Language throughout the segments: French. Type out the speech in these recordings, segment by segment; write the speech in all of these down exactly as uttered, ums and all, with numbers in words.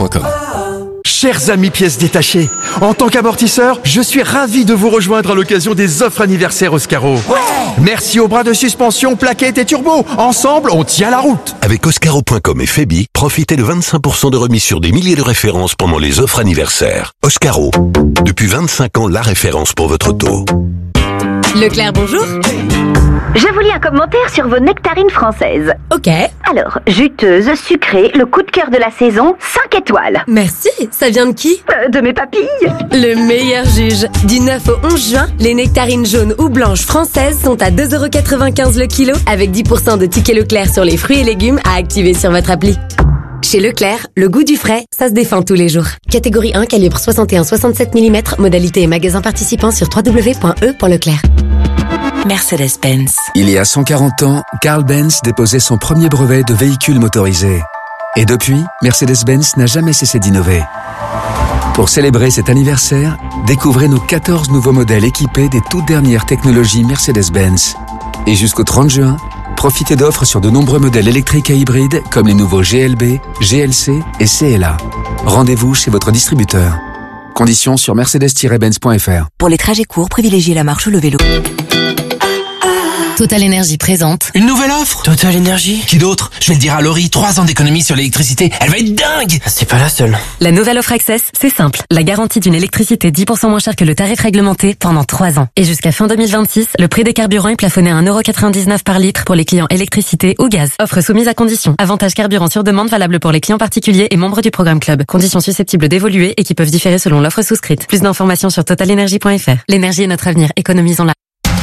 Chers amis pièces détachées, en tant qu'amortisseur, je suis ravi de vous rejoindre à l'occasion des offres anniversaires Oscaro. Ouais. Merci aux bras de suspension, plaquettes et turbo. Ensemble, on tient la route. Avec Oscaro point com et Febi, profitez de vingt-cinq pour cent de remise sur des milliers de références pendant les offres anniversaires. Oscaro, depuis vingt-cinq ans, la référence pour votre auto. Leclerc, bonjour. Je vous lis un commentaire sur vos nectarines françaises. Ok. Alors, juteuse, sucrée, le coup de cœur de la saison, cinq étoiles. Merci, ça vient de qui ? euh, De mes papilles. Le meilleur juge. Du neuf au onze juin, les nectarines jaunes ou blanches françaises sont à deux euros quatre-vingt-quinze le kilo, avec dix pour cent de tickets Leclerc sur les fruits et légumes à activer sur votre appli. Chez Leclerc, le goût du frais, ça se défend tous les jours. Catégorie un, calibre soixante et un soixante-sept millimètres, modalité et magasin participant sur w w w point e point leclerc. Mercedes-Benz. Il y a cent quarante ans, Carl Benz déposait son premier brevet de véhicule motorisé. Et depuis, Mercedes-Benz n'a jamais cessé d'innover. Pour célébrer cet anniversaire, découvrez nos quatorze nouveaux modèles équipés des toutes dernières technologies Mercedes-Benz. Et jusqu'au trente juin, profitez d'offres sur de nombreux modèles électriques et hybrides comme les nouveaux G L B, G L C et C L A. Rendez-vous chez votre distributeur. Conditions sur mercedes tiret benz point f r. Pour les trajets courts, privilégiez la marche ou le vélo. Total Énergie présente une nouvelle offre. Total Énergie. Qui d'autre? Je vais le dire à Laurie, trois ans d'économie sur l'électricité. Elle va être dingue. C'est pas la seule. La nouvelle offre Access, c'est simple. La garantie d'une électricité dix pour cent moins chère que le tarif réglementé pendant trois ans. Et jusqu'à fin deux mille vingt-six, le prix des carburants est plafonné à un euro quatre-vingt-dix-neuf par litre pour les clients électricité ou gaz. Offre soumise à conditions. Avantage carburant sur demande valable pour les clients particuliers et membres du programme Club. Conditions susceptibles d'évoluer et qui peuvent différer selon l'offre souscrite. Plus d'informations sur total énergie point f r. L'énergie est notre avenir. Économisons-la.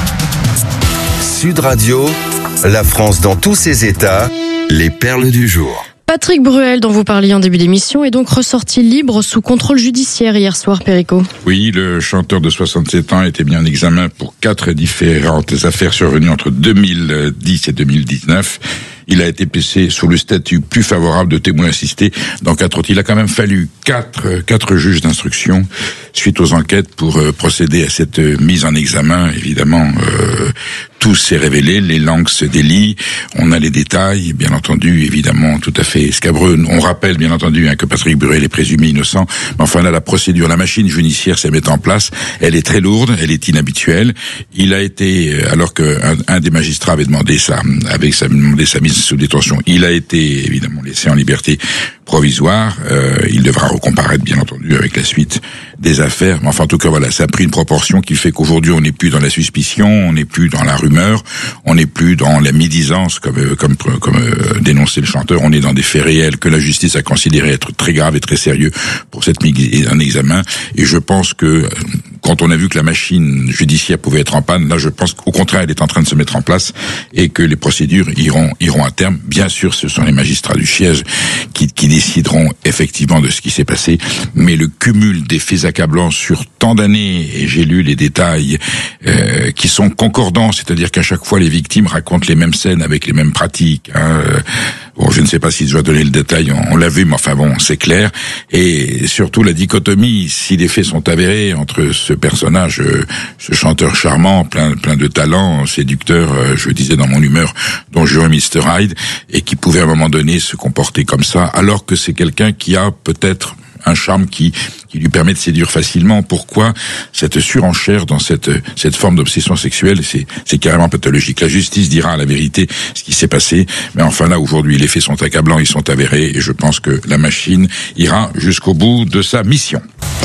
Sud Radio, la France dans tous ses états, les perles du jour. Patrick Bruel, dont vous parliez en début d'émission, est donc ressorti libre sous contrôle judiciaire hier soir, Perico. Oui, le chanteur de soixante-sept ans était mis en examen pour quatre différentes affaires survenues entre deux mille dix et deux mille dix-neuf. Il a été placé sous le statut plus favorable de témoin assisté dans quatre autres. Il a quand même fallu quatre, quatre juges d'instruction suite aux enquêtes pour euh, procéder à cette euh, mise en examen. Évidemment, euh, tout s'est révélé, les langues se délient, on a les détails, bien entendu, évidemment, tout à fait scabreux. On rappelle, bien entendu, hein, que Patrick Bruel est présumé innocent, mais enfin là, la procédure, la machine judiciaire s'est mise en place, elle est très lourde, elle est inhabituelle. Il a été, alors qu'un un des magistrats avait demandé ça, avait demandé sa mise sous détention, il a été évidemment laissé en liberté provisoire. Euh, il devra recomparaître, bien entendu, avec la suite des affaires. Mais enfin, en tout cas, voilà, ça a pris une proportion qui fait qu'aujourd'hui, on n'est plus dans la suspicion, on n'est plus dans la rumeur, on n'est plus dans la médisance, comme comme comme euh, dénonçait le chanteur. On est dans des faits réels que la justice a considéré être très graves et très sérieux pour cette mise en examen. Et je pense que quand on a vu que la machine judiciaire pouvait être en panne, là, je pense qu'au contraire, elle est en train de se mettre en place et que les procédures iront iront à terme. Bien sûr, ce sont les magistrats du siège qui qui décideront effectivement de ce qui s'est passé, mais le cumul des faits accablants sur tant d'années, et j'ai lu les détails euh, qui sont concordants, c'est-à-dire qu'à chaque fois les victimes racontent les mêmes scènes avec les mêmes pratiques. Hein. Bon, je ne sais pas si je dois donner le détail, on, on l'a vu, mais enfin bon, c'est clair. Et surtout la dichotomie, si les faits sont avérés entre ce personnage, euh, ce chanteur charmant, plein plein de talent, séducteur, euh, je disais dans mon humeur, dont jouait mister Hyde, et qui pouvait à un moment donné se comporter comme ça, alors que c'est quelqu'un qui a peut-être un charme qui qui lui permet de séduire facilement. Pourquoi cette surenchère dans cette cette forme d'obsession sexuelle? C'est c'est carrément pathologique. La justice dira la vérité, ce qui s'est passé. Mais enfin là, aujourd'hui, les faits sont accablants, ils sont avérés, et je pense que la machine ira jusqu'au bout de sa mission.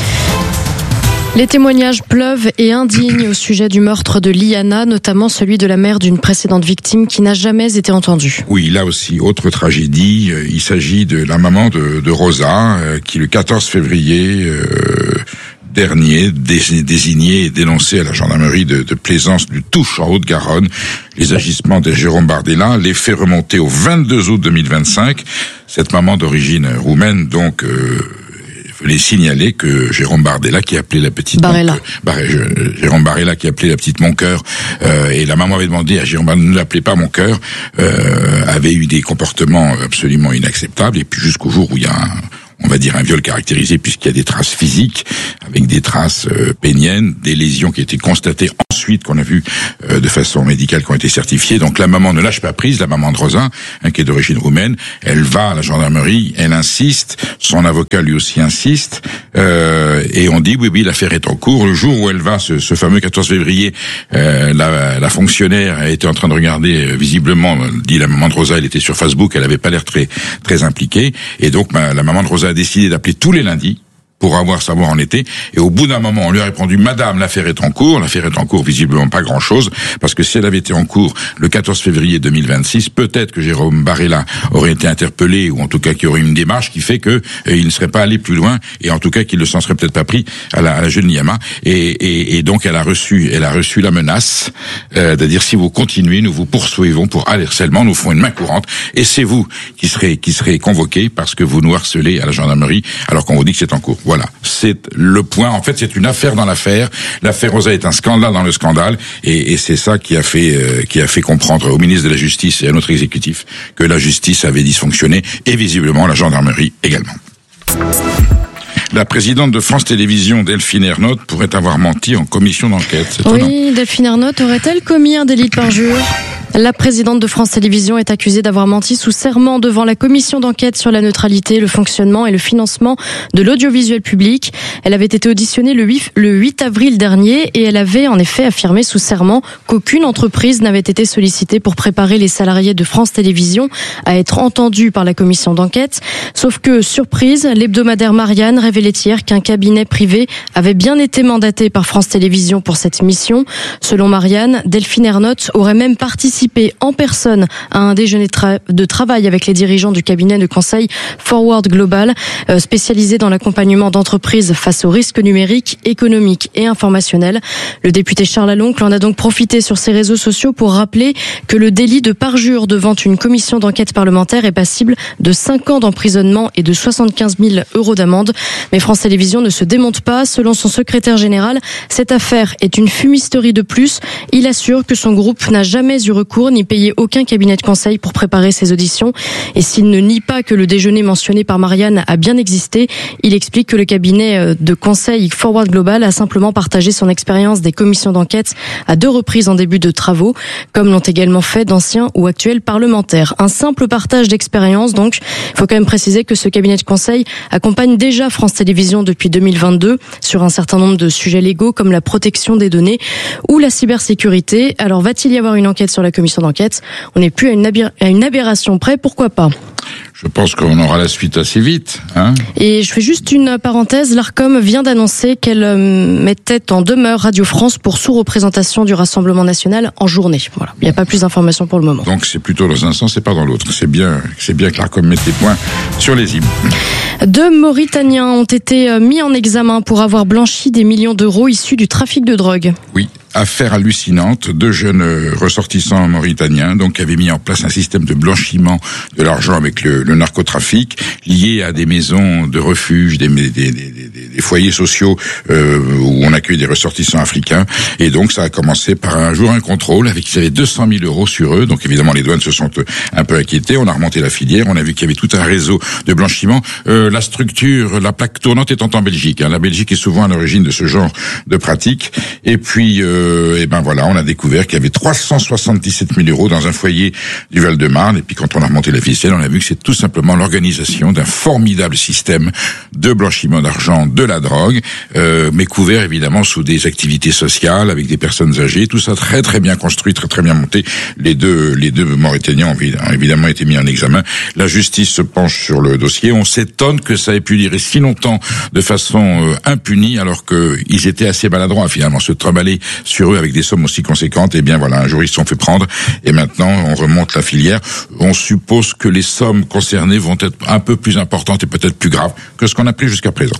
Les témoignages pleuvent et indignes au sujet du meurtre de Liana, notamment celui de la mère d'une précédente victime qui n'a jamais été entendue. Oui, là aussi, autre tragédie. Il s'agit de la maman de, de Rosa, qui le quatorze février euh, dernier désigné et dénoncé à la gendarmerie de, de Plaisance du Touche en Haute-Garonne les agissements de Jérôme Bardella. Les faits remontés au vingt-deux août deux mille vingt-cinq. Cette maman d'origine roumaine, donc... Euh, voulait signaler que Jérôme Bardella qui appelait la petite Barella. Mon, Bar, Jérôme Barella qui appelait la petite mon cœur euh, et la maman avait demandé à Jérôme Bardella, ne l'appelez pas mon cœur, euh, avait eu des comportements absolument inacceptables, et puis jusqu'au jour où il y a un, on va dire un viol caractérisé puisqu'il y a des traces physiques avec des traces euh, péniennes, des lésions qui étaient constatées ensuite qu'on a vu euh, de façon médicale qui ont été certifiées. Donc la maman ne lâche pas prise, la maman de Rosa, hein, qui est d'origine roumaine, elle va à la gendarmerie, elle insiste, son avocat lui aussi insiste, euh, et on dit oui oui l'affaire est en cours. Le jour où elle va, ce, ce fameux quatorze février, euh, la, la fonctionnaire était en train de regarder euh, visiblement, dit la maman de Rosa, elle était sur Facebook, elle avait pas l'air très très impliquée, et donc bah, la maman de Rosa a décidé d'appeler tous les lundis pour avoir savoir en été, et au bout d'un moment on lui a répondu madame, l'affaire est en cours. L'affaire est en cours, visiblement pas grand chose, parce que si elle avait été en cours le quatorze février deux mille vingt-six, peut-être que Jérôme Barella aurait été interpellé, ou en tout cas qu'il y aurait une démarche qui fait que euh, il ne serait pas allé plus loin, et en tout cas qu'il ne s'en serait peut-être pas pris à la, à la jeune Niyama, et, et, et donc elle a reçu elle a reçu la menace euh, de dire si vous continuez, nous vous poursuivons pour harcèlement, nous ferons une main courante, et c'est vous qui serez qui serez convoqué parce que vous nous harcelez à la gendarmerie alors qu'on vous dit que c'est en cours. Voilà, c'est le point. En fait, c'est une affaire dans l'affaire. L'affaire Rosa est un scandale dans le scandale, et, et c'est ça qui a fait euh, qui a fait comprendre au ministre de la Justice et à notre exécutif que la justice avait dysfonctionné, et visiblement la gendarmerie également. La présidente de France Télévisions, Delphine Ernotte, pourrait avoir menti en commission d'enquête. C'est oui, étonnant. Delphine Ernotte aurait-elle commis un délit de parjure ? La présidente de France Télévisions est accusée d'avoir menti sous serment devant la commission d'enquête sur la neutralité, le fonctionnement et le financement de l'audiovisuel public. Elle avait été auditionnée le huit avril dernier, et elle avait en effet affirmé sous serment qu'aucune entreprise n'avait été sollicitée pour préparer les salariés de France Télévisions à être entendus par la commission d'enquête. Sauf que, surprise, l'hebdomadaire Marianne révélait hier qu'un cabinet privé avait bien été mandaté par France Télévisions pour cette mission. Selon Marianne, Delphine Ernotte aurait même participé en personne à un déjeuner de, tra- de travail avec les dirigeants du cabinet de conseil Forward Global, euh, spécialisé dans l'accompagnement d'entreprises face aux risques numériques, économiques et informationnels. Le député Charles Aloncle en a donc profité sur ses réseaux sociaux pour rappeler que le délit de parjure devant une commission d'enquête parlementaire est passible de cinq ans d'emprisonnement et de soixante-quinze mille euros d'amende. Mais France Télévisions ne se démonte pas. Selon son secrétaire général, cette affaire est une fumisterie de plus. Il assure que son groupe n'a jamais eu recours ni payé aucun cabinet de conseil pour préparer ses auditions. Et s'il ne nie pas que le déjeuner mentionné par Marianne a bien existé, il explique que le cabinet de conseil Forward Global a simplement partagé son expérience des commissions d'enquête à deux reprises en début de travaux, comme l'ont également fait d'anciens ou actuels parlementaires. Un simple partage d'expérience donc. Il faut quand même préciser que ce cabinet de conseil accompagne déjà France Télévisions depuis deux mille vingt-deux sur un certain nombre de sujets légaux comme la protection des données ou la cybersécurité. Alors va-t-il y avoir une enquête sur la commission d'enquête? On n'est plus à une, abir- à une aberration près, pourquoi pas? Je pense qu'on aura la suite assez vite. Hein. Et je fais juste une parenthèse. L'Arcom vient d'annoncer qu'elle euh, mettait en demeure Radio France pour sous-représentation du Rassemblement national en journée. Voilà. Il n'y a pas plus d'informations pour le moment. Donc c'est plutôt dans un sens et pas dans l'autre. C'est bien, c'est bien que l'Arcom mette les points sur les i. Deux Mauritaniens ont été mis en examen pour avoir blanchi des millions d'euros issus du trafic de drogue. Oui. Affaire hallucinante, deux jeunes ressortissants mauritaniens donc qui avaient mis en place un système de blanchiment de l'argent avec le, le narcotrafic lié à des maisons de refuge, des, des, des, des, des foyers sociaux euh, où on accueille des ressortissants africains. Et donc ça a commencé par un jour un contrôle avec ils avaient deux cent mille euros sur eux. Donc évidemment les douanes se sont un peu inquiétées. On a remonté la filière, on a vu qu'il y avait tout un réseau de blanchiment. Euh, la structure, la plaque tournante étant en Belgique. Hein. La Belgique est souvent à l'origine de ce genre de pratique. Et puis euh, Euh, et ben voilà, on a découvert qu'il y avait trois cent soixante-dix-sept mille euros dans un foyer du Val-de-Marne. Et puis quand on a remonté la ficelle, on a vu que c'est tout simplement l'organisation d'un formidable système de blanchiment d'argent de la drogue, euh, mais couvert évidemment sous des activités sociales avec des personnes âgées. Tout ça très très bien construit, très très bien monté. Les deux les deux Mauritaniens ont évidemment été mis en examen. La justice se penche sur le dossier. On s'étonne que ça ait pu durer si longtemps de façon euh, impunie, alors que ils étaient assez maladroits finalement, se trimballer sur eux avec des sommes aussi conséquentes. Et bien voilà, un jour ils se sont fait prendre et maintenant on remonte la filière. On suppose que les sommes concernées vont être un peu plus importantes et peut-être plus graves que ce qu'on a pris jusqu'à présent.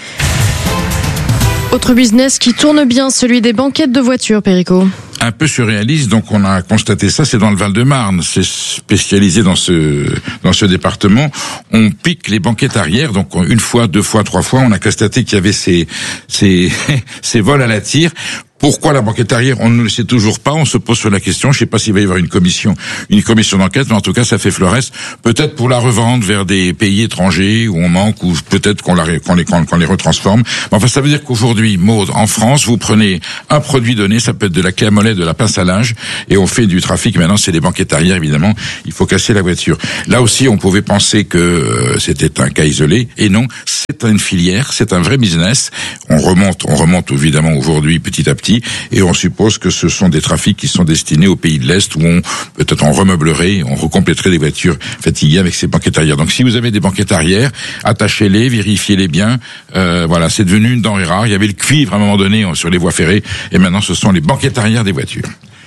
Autre business qui tourne bien, celui des banquettes de voitures, Perico. Un peu surréaliste, donc on a constaté ça, c'est dans le Val-de-Marne, c'est spécialisé dans ce dans ce département. On pique les banquettes arrière, donc une fois, deux fois, trois fois, on a constaté qu'il y avait ces ces ces vols à la tire. Pourquoi la banquette arrière? On ne le sait toujours pas. On se pose sur la question. Je ne sais pas s'il va y avoir une commission, une commission d'enquête, mais en tout cas, ça fait florès. Peut-être pour la revendre vers des pays étrangers où on manque, ou peut-être qu'on, la, qu'on, les, qu'on, qu'on les retransforme. Mais enfin, ça veut dire qu'aujourd'hui, Maud, en France, vous prenez un produit donné, ça peut être de la clé à mollet, de la pince à linge, et on fait du trafic. Maintenant, c'est des banquettes arrière, évidemment. Il faut casser la voiture. Là aussi, on pouvait penser que euh, c'était un cas isolé, et non, c'est une filière, c'est un vrai business. On remonte, on remonte évidemment aujourd'hui petit à petit. Et on suppose que ce sont des trafics qui sont destinés aux pays de l'Est où on, peut-être on remeublerait, on recompléterait des voitures fatiguées avec ces banquettes arrière. Donc si vous avez des banquettes arrière, attachez-les, vérifiez-les bien. Euh, voilà, c'est devenu une denrée rare. Il y avait le cuivre à un moment donné sur les voies ferrées et maintenant ce sont les banquettes arrière des voitures.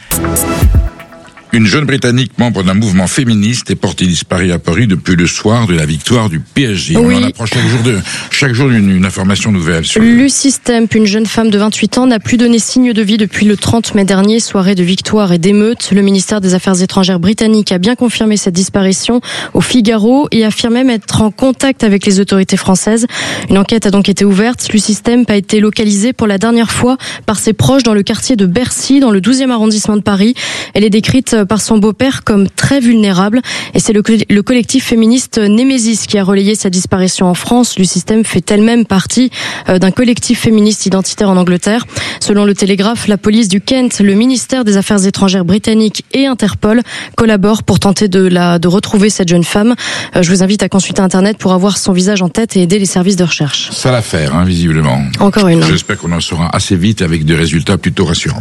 Une jeune Britannique membre d'un mouvement féministe est portée disparue à Paris depuis le soir de la victoire du P S G. Oui. On en approche chaque jour, de, chaque jour une, une information nouvelle. Sur Lucy Stemp, une jeune femme de vingt-huit ans, n'a plus donné signe de vie depuis le trente mai dernier, soirée de victoire et d'émeute. Le ministère des Affaires étrangères britannique a bien confirmé cette disparition au Figaro et affirme même être en contact avec les autorités françaises. Une enquête a donc été ouverte. Lucy Stemp a été localisée pour la dernière fois par ses proches dans le quartier de Bercy, dans le douzième arrondissement de Paris. Elle est décrite par son beau-père comme très vulnérable et c'est le, le collectif féministe Némésis qui a relayé sa disparition en France. Lucy Stemp fait elle-même partie euh, d'un collectif féministe identitaire en Angleterre. Selon le Télégraphe, la police du Kent, le ministère des Affaires étrangères britannique et Interpol collaborent pour tenter de, la, de retrouver cette jeune femme. Euh, je vous invite à consulter Internet pour avoir son visage en tête et aider les services de recherche. Ça l'affaire, hein, visiblement. Encore une. J'espère qu'on en saura assez vite avec des résultats plutôt rassurants.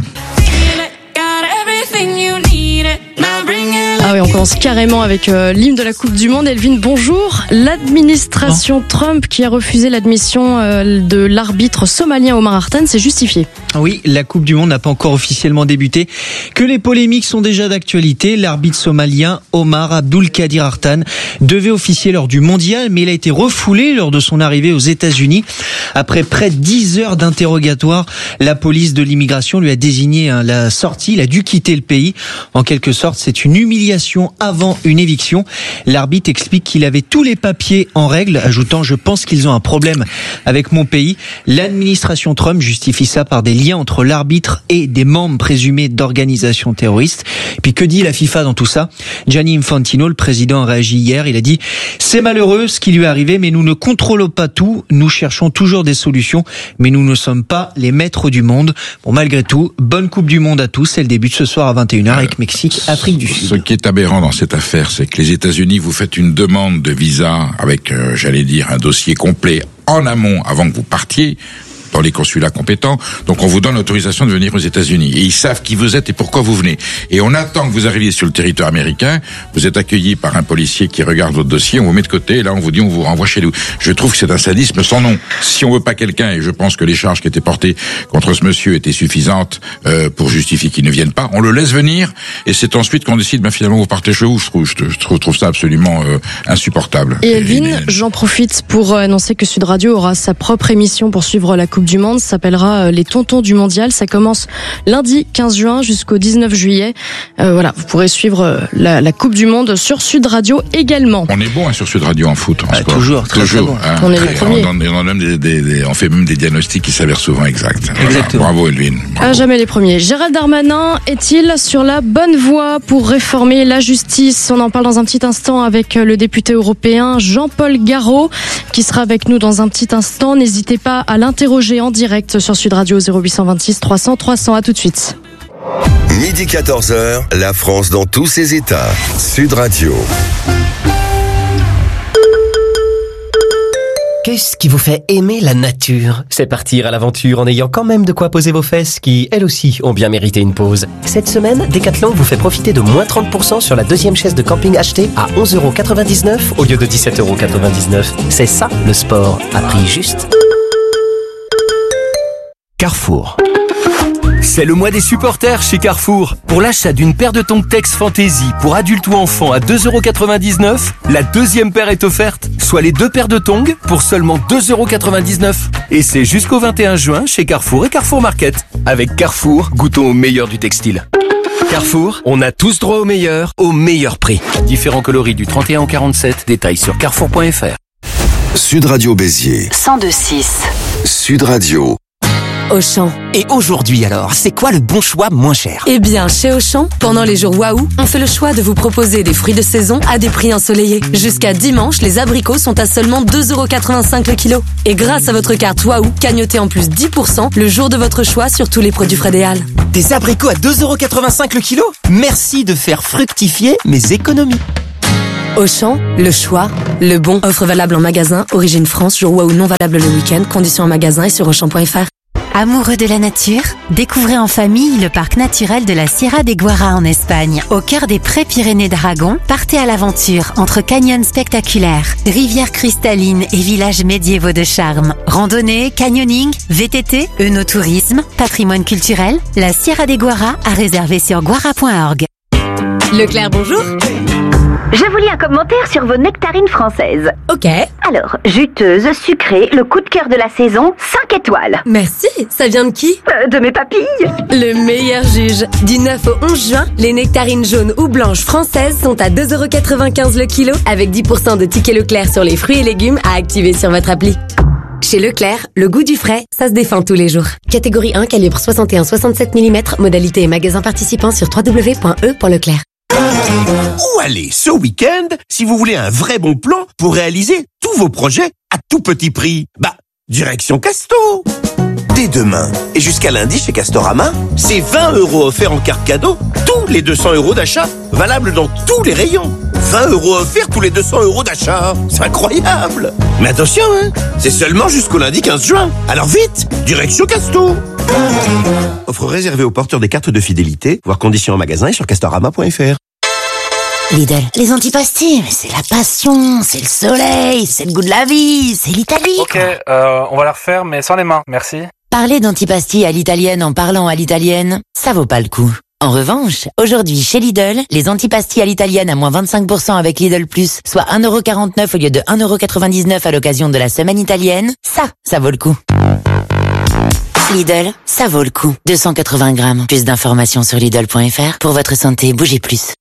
Ah oui, on commence carrément avec euh, l'hymne de la Coupe du Monde. Elvin, bonjour. L'administration oh. Trump qui a refusé l'admission euh, de l'arbitre somalien Omar Hartan s'est justifiée. Oui, la Coupe du Monde n'a pas encore officiellement débuté, que les polémiques sont déjà d'actualité. L'arbitre somalien Omar Abdulkadir Hartan devait officier lors du mondial, mais il a été refoulé lors de son arrivée aux États-Unis. Après près de dix heures d'interrogatoire, la police de l'immigration lui a désigné hein, la sortie. Il a dû quitter le pays. En quelque sorte, c'est une humiliation avant une éviction. L'arbitre explique qu'il avait tous les papiers en règle, ajoutant « Je pense qu'ils ont un problème avec mon pays ». L'administration Trump justifie ça par des liens entre l'arbitre et des membres présumés d'organisations terroristes. Et puis que dit la FIFA dans tout ça? Gianni Infantino, le président, a réagi hier. Il a dit « C'est malheureux ce qui lui est arrivé, mais nous ne contrôlons pas tout. Nous cherchons toujours des solutions, mais nous ne sommes pas les maîtres du monde. » Bon, malgré tout, bonne Coupe du Monde à tous. Elle débute ce soir à vingt et une heures avec Mexique, Afrique du Sud. Ce qui est aberrant dans cette affaire, c'est que les États-Unis, vous faites une demande de visa avec, euh, j'allais dire, un dossier complet en amont avant que vous partiez dans les consulats compétents. Donc on vous donne l'autorisation de venir aux États-Unis. Et ils savent qui vous êtes et pourquoi vous venez. Et on attend que vous arriviez sur le territoire américain. Vous êtes accueilli par un policier qui regarde votre dossier. On vous met de côté. Et là, on vous dit, on vous renvoie chez nous. Je trouve que c'est un sadisme sans nom. Si on veut pas quelqu'un, et je pense que les charges qui étaient portées contre ce monsieur étaient suffisantes euh, pour justifier qu'il ne vienne pas, on le laisse venir. Et c'est ensuite qu'on décide, ben finalement, vous partez chez vous. Je trouve, je trouve, je trouve ça absolument euh, insupportable. Et Elvin, j'en profite pour annoncer que Sud Radio aura sa propre émission pour suivre la Coupe du Monde. Ça s'appellera Les Tontons du Mondial. Ça commence lundi quinze juin jusqu'au dix-neuf juillet. Euh, voilà, vous pourrez suivre la, la Coupe du Monde sur Sud Radio également. On est bon hein, sur Sud Radio en foot, en ah, sport. Toujours, très, toujours. très bon. Hein, on est très, les premiers. On, on, on, même des, des, des, on fait même des diagnostics qui s'avèrent souvent exacts. Exactement. Bravo Elvin. Bravo. À jamais les premiers. Gérald Darmanin est-il sur la bonne voie pour réformer la justice? On en parle dans un petit instant avec le député européen Jean-Paul Garot qui sera avec nous dans un petit instant. N'hésitez pas à l'interroger en direct sur Sud Radio zéro huit cent vingt-six trois cents trois cents. À tout de suite. Midi quatorze heures, la France dans tous ses états. Sud Radio. Qu'est-ce qui vous fait aimer la nature? C'est partir à l'aventure en ayant quand même de quoi poser vos fesses qui, elles aussi, ont bien mérité une pause. Cette semaine, Decathlon vous fait profiter de moins trente pour cent sur la deuxième chaise de camping achetée à onze euros quatre-vingt-dix-neuf au lieu de dix-sept euros quatre-vingt-dix-neuf. C'est ça, le sport, à prix juste. Carrefour. C'est le mois des supporters chez Carrefour. Pour l'achat d'une paire de tongs Tex Fantasy pour adultes ou enfants à deux euros quatre-vingt-dix-neuf, la deuxième paire est offerte, soit les deux paires de tongs pour seulement deux euros quatre-vingt-dix-neuf. Et c'est jusqu'au vingt et un juin chez Carrefour et Carrefour Market. Avec Carrefour, goûtons au meilleur du textile. Carrefour, on a tous droit au meilleur, au meilleur prix. Différents coloris du trente et un au quarante-sept, détails sur carrefour point f r. Sud Radio Béziers. cent deux virgule six. Sud Radio. Auchan. Et aujourd'hui alors, c'est quoi le bon choix moins cher? Eh bien, chez Auchan, pendant les jours Waouh, on fait le choix de vous proposer des fruits de saison à des prix ensoleillés. Jusqu'à dimanche, les abricots sont à seulement deux euros quatre-vingt-cinq le kilo. Et grâce à votre carte Waouh, cagnotez en plus dix pour cent le jour de votre choix sur tous les produits frais des Halles. Des abricots à deux euros quatre-vingt-cinq le kilo? Merci de faire fructifier mes économies. Auchan, le choix, le bon. Offre valable en magasin, origine France, jour Waouh non valable le week-end, conditions en magasin et sur auchan point f r. Amoureux de la nature, découvrez en famille le parc naturel de la Sierra de Guara en Espagne. Au cœur des Pré-Pyrénées d'Aragon, partez à l'aventure entre canyons spectaculaires, rivières cristallines et villages médiévaux de charme. Randonnée, canyoning, V T T, œnotourisme, patrimoine culturel, la Sierra de Guara à réserver sur guara point org. Leclerc, bonjour. Je vous lis un commentaire sur vos nectarines françaises. Ok. Alors, juteuse, sucrée, le coup de cœur de la saison, cinq étoiles. Merci. Ça vient de qui? euh, De mes papilles. Le meilleur juge. Du neuf au onze juin, les nectarines jaunes ou blanches françaises sont à deux euros quatre-vingt-quinze le kilo, avec dix pour cent de tickets Leclerc sur les fruits et légumes à activer sur votre appli. Chez Leclerc, le goût du frais, ça se défend tous les jours. Catégorie un, calibre soixante et un à soixante-sept millimètres, modalité et magasin participant sur w w w point e point leclerc. Où aller ce week-end si vous voulez un vrai bon plan pour réaliser tous vos projets à tout petit prix? Bah, direction Casto. Dès demain et jusqu'à lundi chez Castorama, c'est vingt euros offerts en carte cadeau tous les deux cents euros d'achat, valable dans tous les rayons. vingt euros offerts tous les deux cents euros d'achat. C'est incroyable. Mais attention, hein, c'est seulement jusqu'au lundi quinze juin. Alors vite, direction Casto. Offre réservée aux porteurs des cartes de fidélité, voir conditions en magasin et sur castorama point f r. Lidl, les antipastilles, mais c'est la passion, c'est le soleil, c'est le goût de la vie, c'est l'Italie. Ok, euh, on va la refaire, mais sans les mains, merci. Parler d'antipastilles à l'italienne en parlant à l'italienne, ça vaut pas le coup. En revanche, aujourd'hui chez Lidl, les antipastilles à l'italienne à moins vingt-cinq pour cent avec Lidl Plus, soit un euro quarante-neuf au lieu de un euro quatre-vingt-dix-neuf à l'occasion de la semaine italienne, ça, ça vaut le coup. Lidl, ça vaut le coup. deux cent quatre-vingts grammes. Plus d'informations sur Lidl point f r. Pour votre santé, bougez plus.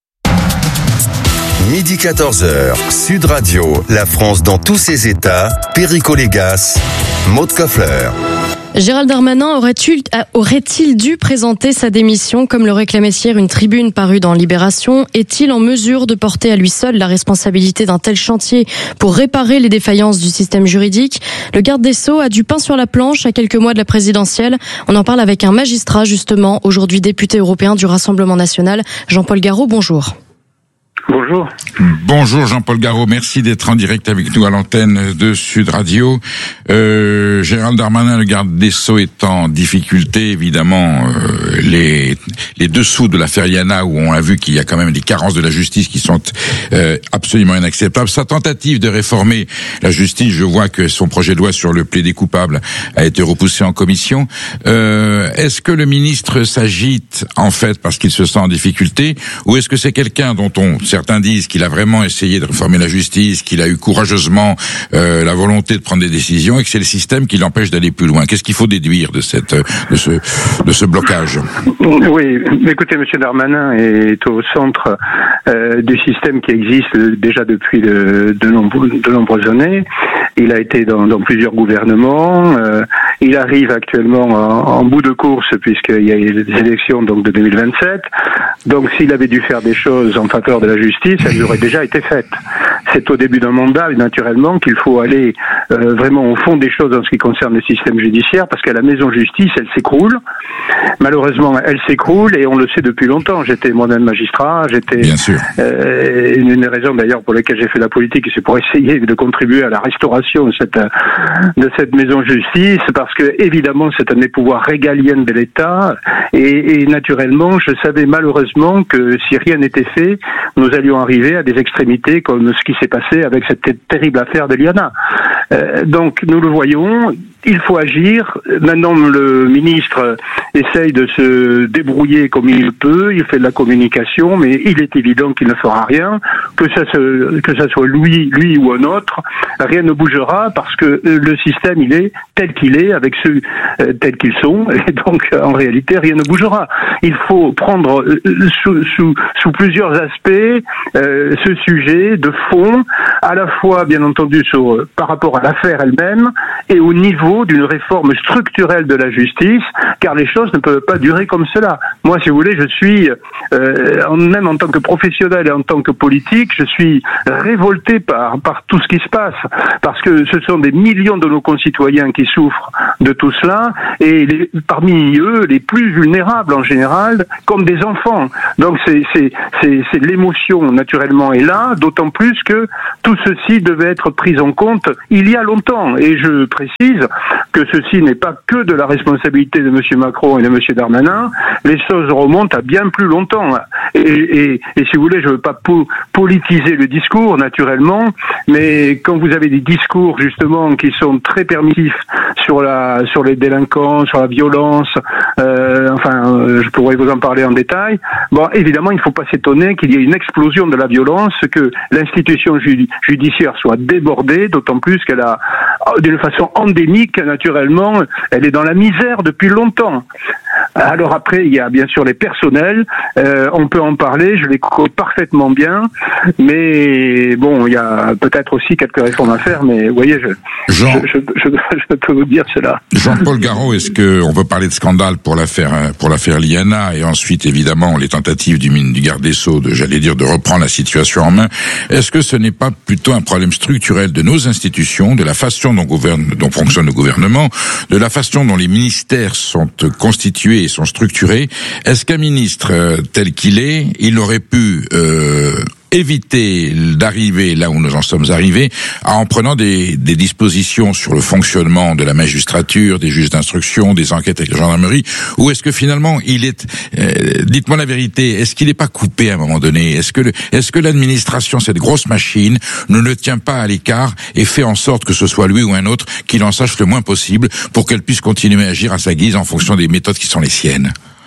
Midi quatorze heures, Sud Radio, la France dans tous ses états, Perico Légas, Maud Koffler. Gérald Darmanin aurait-il, aurait-il dû présenter sa démission comme le réclamait hier une tribune parue dans Libération? Est-il en mesure de porter à lui seul la responsabilité d'un tel chantier pour réparer les défaillances du système juridique? Le garde des Sceaux a du pain sur la planche à quelques mois de la présidentielle. On en parle avec un magistrat justement, aujourd'hui député européen du Rassemblement national. Jean-Paul Garot, bonjour. Bonjour. Bonjour Jean-Paul Garot, merci d'être en direct avec nous à l'antenne de Sud Radio. Euh, Gérald Darmanin, le garde des Sceaux, est en difficulté, évidemment, euh, les, les dessous de l'affaire Yana, où on a vu qu'il y a quand même des carences de la justice qui sont euh, absolument inacceptables. Sa tentative de réformer la justice, je vois que son projet de loi sur le plaidé coupable a été repoussé en commission. Euh, est-ce que le ministre s'agite, en fait, parce qu'il se sent en difficulté, ou est-ce que c'est quelqu'un dont on certains disent qu'il a vraiment essayé de réformer la justice, qu'il a eu courageusement euh, la volonté de prendre des décisions et que c'est le système qui l'empêche d'aller plus loin? Qu'est-ce qu'il faut déduire de cette de ce de ce blocage? Oui, écoutez, Monsieur Darmanin est au centre euh, du système qui existe déjà depuis de, de, nombreux, de nombreuses années. Il a été dans, dans plusieurs gouvernements. Euh, il arrive actuellement en, en bout de course puisqu'il y a les élections donc de deux mille vingt-sept. Donc, s'il avait dû faire des choses en faveur de la justice, elles auraient déjà été faites. C'est au début d'un mandat, naturellement, qu'il faut aller euh, vraiment au fond des choses en ce qui concerne le système judiciaire, parce qu'à la maison justice, elle s'écroule. Malheureusement, elle s'écroule, et on le sait depuis longtemps. J'étais moi-même magistrat, j'étais euh, une des raisons d'ailleurs pour lesquelles j'ai fait la politique, c'est pour essayer de contribuer à la restauration de cette de cette maison justice, parce que évidemment, c'est un des pouvoirs régaliens de l'État, et, et naturellement, je savais malheureusement que si rien n'était fait, nous allions arriver à des extrémités comme ce qui s'est passé avec cette terrible affaire de Liana. Euh, donc nous le voyons, il faut agir. Maintenant le ministre essaye de se débrouiller comme il peut, il fait de la communication, mais il est évident qu'il ne fera rien, que ça, se, que ça soit lui, lui ou un autre, rien ne bougera parce que le système il est tel qu'il est, avec ceux euh, tels qu'ils sont, et donc en réalité rien ne bougera. Il faut prendre euh, sous, sous, sous plusieurs aspects euh, ce sujet de fond, à la fois bien entendu sur, par rapport à l'affaire elle-même et au niveau nouveau d'une réforme structurelle de la justice, car les choses ne peuvent pas durer comme cela. Moi, si vous voulez, je suis, euh, même en tant que professionnel et en tant que politique, je suis révolté par, par tout ce qui se passe, parce que ce sont des millions de nos concitoyens qui souffrent de tout cela, et les, parmi eux, les plus vulnérables en général, comme des enfants. Donc c'est, c'est, c'est, c'est l'émotion naturellement est là, d'autant plus que tout ceci devait être pris en compte il y a longtemps. Et je précise que ceci n'est pas que de la responsabilité de M. Macron et de M. Darmanin, les choses remontent à bien plus longtemps. Et, et, et si vous voulez, je ne veux pas po- politiser le discours, naturellement, mais quand vous avez des discours justement qui sont très permissifs sur la sur les délinquants, sur la violence, euh, enfin, euh, je pourrais vous en parler en détail. Bon, évidemment, il ne faut pas s'étonner qu'il y ait une explosion de la violence, que l'institution judi- judiciaire soit débordée, d'autant plus qu'elle a, d'une façon endémique, naturellement, elle est dans la misère depuis longtemps. Alors après, il y a bien sûr les personnels, euh, on peut en parler, je les connais parfaitement bien, mais bon, il y a peut-être aussi quelques réformes à faire, mais vous voyez, je, Jean... je, je, je, je peux vous dire cela. Jean-Paul Garot, est-ce que on peut parler de scandale pour l'affaire pour l'affaire Liana et ensuite évidemment les tentatives du, du garde des Sceaux de, j'allais dire, de reprendre la situation en main. Est-ce que ce n'est pas plutôt un problème structurel de nos institutions, de la façon dont gouverne, dont fonctionne le gouvernement, de la façon dont les ministères sont constitués et sont structurés? Est-ce qu'un ministre euh, tel qu'il est, il aurait pu euh, éviter d'arriver là où nous en sommes arrivés en prenant des, des dispositions sur le fonctionnement de la magistrature, des juges d'instruction, des enquêtes avec la gendarmerie, ou est-ce que finalement il est, euh, dites-moi la vérité, est-ce qu'il n'est pas coupé à un moment donné? Est-ce que le, est-ce que l'administration, cette grosse machine, ne le tient pas à l'écart et fait en sorte que ce soit lui ou un autre qu'il en sache le moins possible pour qu'elle puisse continuer à agir à sa guise en fonction des méthodes qui sont les siennes?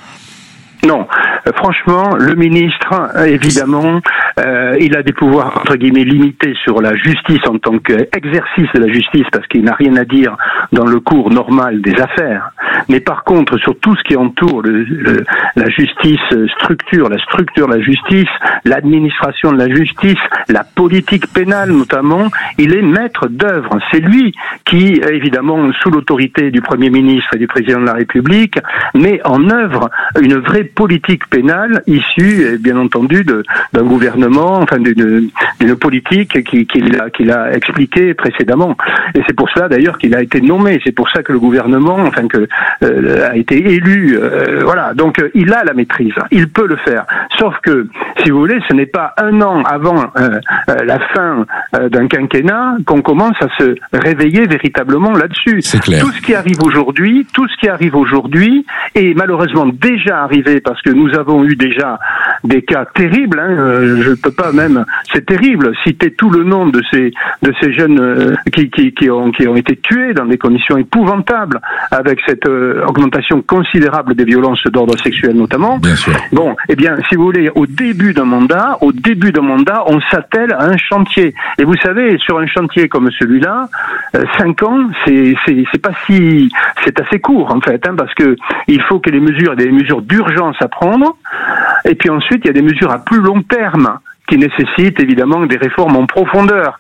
Non, euh, franchement, le ministre, évidemment, euh, il a des pouvoirs entre guillemets limités sur la justice en tant qu'exercice de la justice, parce qu'il n'a rien à dire dans le cours normal des affaires. Mais par contre, sur tout ce qui entoure le, le, la justice structure, la structure de la justice, l'administration de la justice, la politique pénale notamment, il est maître d'œuvre. C'est lui qui, évidemment, sous l'autorité du Premier ministre et du Président de la République, met en œuvre une vraie politique pénale issue, bien entendu, de, d'un gouvernement, enfin d'une, d'une politique qui, qu'il a, qu'il a expliqué précédemment. Et c'est pour cela d'ailleurs qu'il a été nommé. C'est pour ça que le gouvernement, enfin que euh, a été élu. Euh, voilà. Donc euh, il a la maîtrise. Il peut le faire. Sauf que, si vous voulez, ce n'est pas un an avant euh, euh, la fin euh, d'un quinquennat qu'on commence à se réveiller véritablement là-dessus. C'est clair. Tout ce qui arrive aujourd'hui, tout ce qui arrive aujourd'hui est malheureusement déjà arrivé, parce que nous avons eu déjà des cas terribles. Hein, euh, je ne peux pas même, c'est terrible, citer tout le nom de ces de ces jeunes euh, qui qui qui ont qui ont été tués dans des conditions épouvantables, avec cette euh, augmentation considérable des violences d'ordre sexuel notamment. Bien sûr. Bon, eh bien, si vous voulez, au début d'un mandat, au début d'un mandat, on s'attelle à un chantier. Et vous savez, sur un chantier comme celui-là, euh, cinq ans, c'est c'est c'est pas si, c'est assez court en fait, hein, parce que il faut que les mesures, il y a des mesures d'urgence à prendre, et puis ensuite il y a des mesures à plus long terme qui nécessitent évidemment des réformes en profondeur,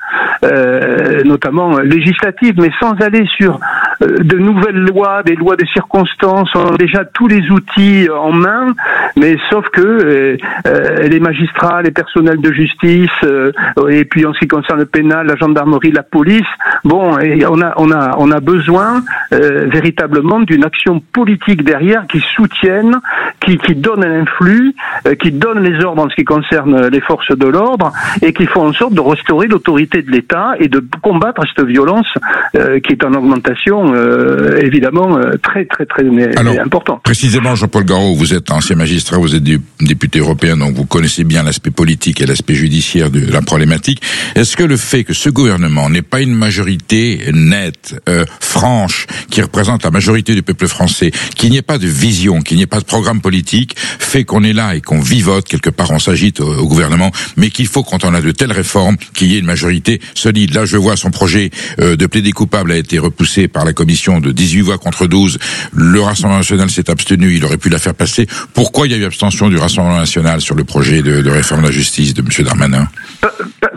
euh, notamment législatives, mais sans aller sur euh, de nouvelles lois, des lois de circonstances. On a déjà tous les outils en main, mais sauf que euh, euh, les magistrats, les personnels de justice, euh, et puis en ce qui concerne le pénal, la gendarmerie, la police, bon, et on a on a on a besoin euh, véritablement d'une action politique derrière qui soutienne, qui qui donne un influx, euh, qui donne les ordres en ce qui concerne les forces de l'ordre, et qui font en sorte de restaurer l'autorité de l'État et de combattre cette violence euh, qui est en augmentation euh, évidemment euh, très très très Alors, important. Précisément, Jean-Paul Garot, vous êtes ancien magistrat, vous êtes député européen, donc vous connaissez bien l'aspect politique et l'aspect judiciaire de la problématique. Est-ce que le fait que ce gouvernement n'ait pas une majorité nette, euh, franche, qui représente la majorité du peuple français, qu'il n'y ait pas de vision, qu'il n'y ait pas de programme politique, fait qu'on est là et qu'on vivote, quelque part on s'agite au, au gouvernement, mais qu'il faut, quand on a de telles réformes, qu'il y ait une majorité solide. Là, je vois son projet euh, de plaider coupable a été repoussé par la commission de dix-huit voix contre douze. Le Rassemblement national s'est abstenu, il aurait pu la faire passer. Pourquoi il y a eu abstention du Rassemblement national sur le projet de, de réforme de la justice de M. Darmanin ?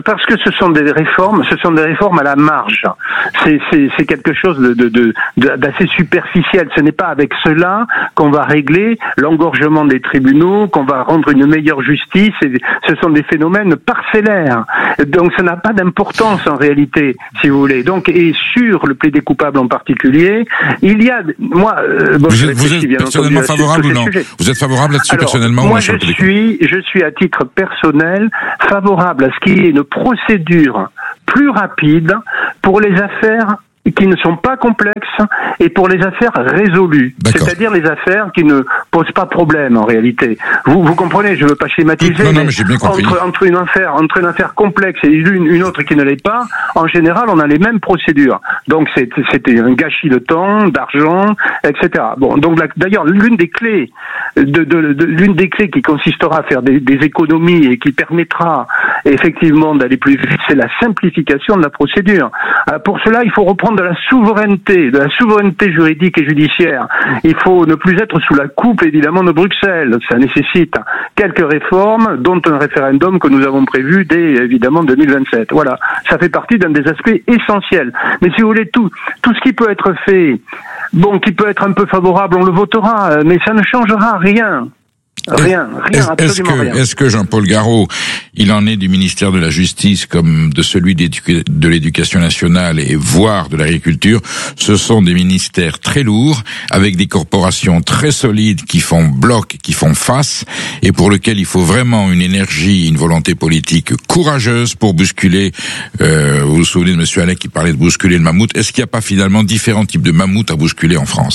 parce que ce sont des réformes, ce sont des réformes à la marge. C'est, c'est, c'est quelque chose de, de, de, d'assez superficiel. Ce n'est pas avec cela qu'on va régler l'engorgement des tribunaux, qu'on va rendre une meilleure justice. Et ce sont des phénomènes parcellaires. Donc ça n'a pas d'importance en réalité, si vous voulez. Donc, et sur le plaidé coupable en particulier, il y a, moi, euh, bon, vous êtes, vous êtes personnellement favorable ou non? Vous êtes favorable là-dessus Alors, personnellement moi, ou non? je suis, je suis à titre personnel favorable à ce qu'il y ait une procédure plus rapide pour les affaires qui ne sont pas complexes et pour les affaires résolues. D'accord. C'est-à-dire les affaires qui ne posent pas problème en réalité. Vous, vous comprenez, je ne veux pas schématiser, non, non, mais, mais j'ai bien compris. Entre, entre une affaire, entre une affaire complexe et une, une autre qui ne l'est pas, en général, on a les mêmes procédures. Donc c'est, c'était un gâchis de temps, d'argent, et cetera. Bon, donc d'ailleurs, l'une des clés, de, de, de, l'une des clés qui consistera à faire des, des économies et qui permettra effectivement d'aller plus vite, c'est la simplification de la procédure. Alors, pour cela, il faut reprendre de la souveraineté, de la souveraineté juridique et judiciaire. Il faut ne plus être sous la coupe, évidemment, de Bruxelles. Ça nécessite quelques réformes, dont un référendum que nous avons prévu dès, évidemment, deux mille vingt-sept. Voilà. Ça fait partie d'un des aspects essentiels. Mais si vous voulez, tout, tout ce qui peut être fait, bon, qui peut être un peu favorable, on le votera, mais ça ne changera rien. Rien, rien, est-ce, est-ce que, rien. Est-ce que Jean-Paul Garot, il en est du ministère de la Justice comme de celui de l'Éducation nationale et voire de l'Agriculture, ce sont des ministères très lourds, avec des corporations très solides qui font bloc, qui font face, et pour lesquels il faut vraiment une énergie, une volonté politique courageuse pour bousculer, euh, vous vous souvenez de M. Allais qui parlait de bousculer le mammouth. Est-ce qu'il n'y a pas finalement différents types de mammouths à bousculer en France ?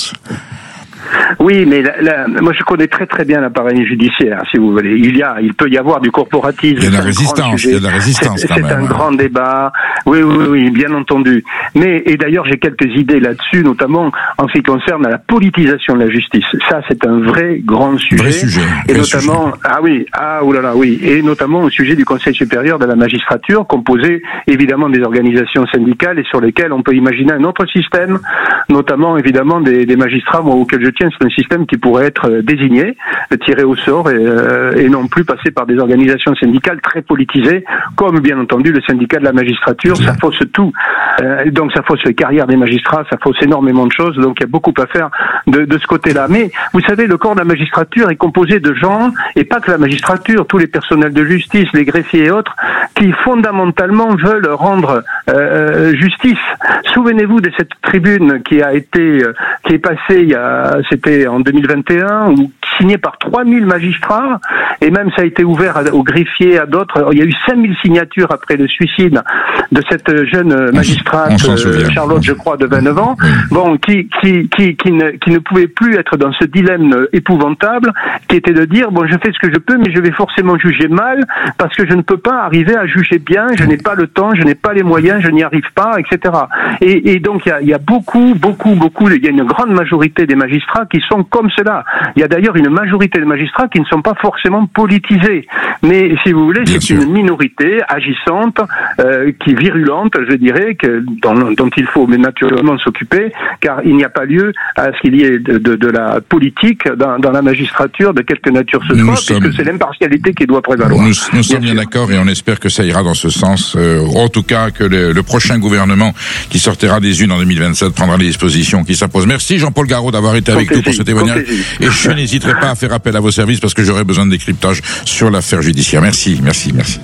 Oui, mais la, la, moi je connais très très bien l'appareil judiciaire, si vous voulez. Il y a, il peut y avoir du corporatisme. Il y a de la résistance, il y a de la résistance c'est, quand c'est même. C'est un grand débat. Oui, oui, oui, bien entendu. Mais et d'ailleurs j'ai quelques idées là-dessus, notamment en ce qui concerne la politisation de la justice. Ça, c'est un vrai grand sujet. Vrai sujet. Et vrai notamment, sujet. ah oui, ah oulala, oui, et notamment au sujet du Conseil supérieur de la magistrature, composé évidemment des organisations syndicales et sur lesquelles on peut imaginer un autre système, notamment évidemment des, des magistrats moi, auxquels je tiens. C'est un système qui pourrait être désigné, tiré au sort et, euh, et non plus passer par des organisations syndicales très politisées, comme bien entendu le syndicat de la magistrature. Ça fausse tout. Euh, donc ça fausse les carrières des magistrats, ça fausse énormément de choses. Donc il y a beaucoup à faire de, de ce côté-là. Mais vous savez, le corps de la magistrature est composé de gens, et pas que la magistrature, tous les personnels de justice, les greffiers et autres, qui fondamentalement veulent rendre euh, justice. Souvenez-vous de cette tribune qui a été, qui est passée il y a, c'était en deux mille vingt et un, ou signé par trois mille magistrats, et même ça a été ouvert aux greffiers, à d'autres. Il y a eu cinq mille signatures après le suicide de cette jeune magistrate, euh, Charlotte, je crois, de vingt-neuf ans, bon, qui, qui, qui, qui, ne, qui ne pouvait plus être dans ce dilemme épouvantable, qui était de dire, bon, je fais ce que je peux, mais je vais forcément juger mal, parce que je ne peux pas arriver à juger bien, je n'ai pas le temps, je n'ai pas les moyens, je n'y arrive pas, et cetera. Et, et donc, il y a, il y a beaucoup, beaucoup, beaucoup, il y a une grande majorité des magistrats qui sont comme cela. Il y a d'ailleurs une majorité de magistrats qui ne sont pas forcément politisés. Mais si vous voulez, Bien c'est sûr. une minorité agissante, euh, qui est virulente, je dirais, que, dont, dont il faut mais naturellement s'occuper, car il n'y a pas lieu à ce qu'il y ait de, de, de la politique dans, dans la magistrature, de quelque nature ce Nous soit, sommes... puisque c'est l'impartialité qui doit prévaloir. Nous, nous sommes bien d'accord et on espère que ça ira dans ce sens. Euh, en tout cas, que le, le prochain gouvernement qui sortira des unes en deux mille vingt-sept prendra les dispositions qui s'imposent. Merci Jean-Paul Garot d'avoir été avec nous pour ce témoignage. Et je n'hésiterai pas à faire appel à vos services parce que j'aurai besoin de décryptage sur l'affaire judiciaire. Merci, merci, merci.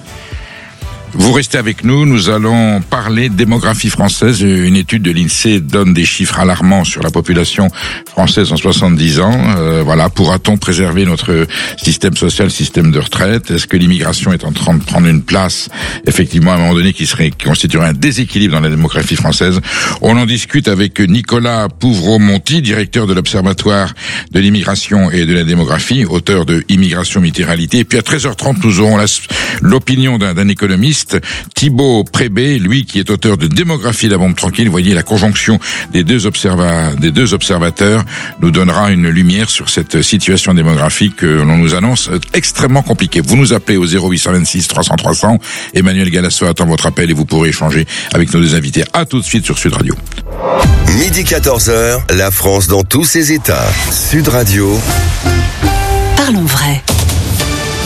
Vous restez avec nous, nous allons parler de démographie française. Une étude de l'INSEE donne des chiffres alarmants sur la population française en soixante-dix ans. Euh, voilà, pourra-t-on préserver notre système social, système de retraite? Est-ce que l'immigration est en train de prendre une place, effectivement, à un moment donné, qui serait, qui constituerait un déséquilibre dans la démographie française? On en discute avec Nicolas Pouvreau-Monti, directeur de l'Observatoire de l'immigration et de la démographie, auteur de Immigration, Mitéralité. Et puis à treize heures trente, nous aurons la, l'opinion d'un, d'un économiste, Thibaut Prébé, lui qui est auteur de Démographie et la bombe tranquille. Vous voyez, la conjonction des deux, observa- des deux observateurs nous donnera une lumière sur cette situation démographique que l'on nous annonce extrêmement compliquée. Vous nous appelez au zéro huit cent vingt-six trois cents trois cents. Emmanuel Galasso attend votre appel et vous pourrez échanger avec nos deux invités. À tout de suite sur Sud Radio. Midi quatorze heures, la France dans tous ses états. Sud Radio. Parlons vrai. Dès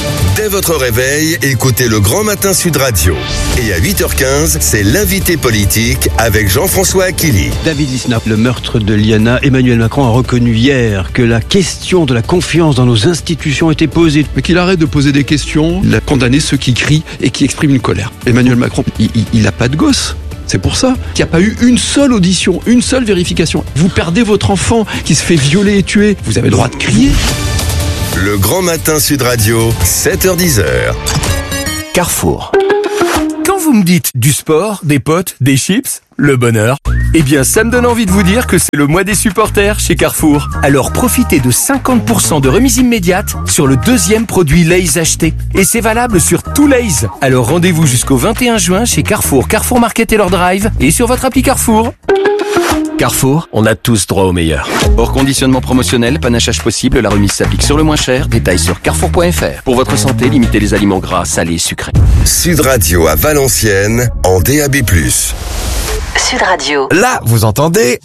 Dès votre réveil, écoutez le Grand Matin Sud Radio. Et à huit heures quinze, c'est l'invité politique avec Jean-François Aquili. David Lisnard, le meurtre de Liana, Emmanuel Macron a reconnu hier que la question de la confiance dans nos institutions était posée. Mais qu'il arrête de poser des questions, il a condamné ceux qui crient et qui expriment une colère. Emmanuel Macron, il, il, il a pas de gosse. C'est pour ça qu'il n'y a pas eu une seule audition, une seule vérification. Vous perdez votre enfant qui se fait violer et tuer. Vous avez le droit de crier. Le Grand Matin Sud Radio, sept heures dix. Carrefour. Quand vous me dites du sport, des potes, des chips, le bonheur, eh bien ça me donne envie de vous dire que c'est le mois des supporters chez Carrefour. Alors profitez de cinquante pour cent de remise immédiate sur le deuxième produit Lay's acheté. Et c'est valable sur tout Lay's. Alors rendez-vous jusqu'au vingt et un juin chez Carrefour, Carrefour Market et leur drive et sur votre appli Carrefour. Carrefour, on a tous droit au meilleur. Hors conditionnement promotionnel, panachage possible, la remise s'applique sur le moins cher. Détails sur carrefour point f r. Pour votre santé, limitez les aliments gras, salés, sucrés. Sud Radio à Valenciennes en D A B plus. Sud Radio. Là, vous entendez?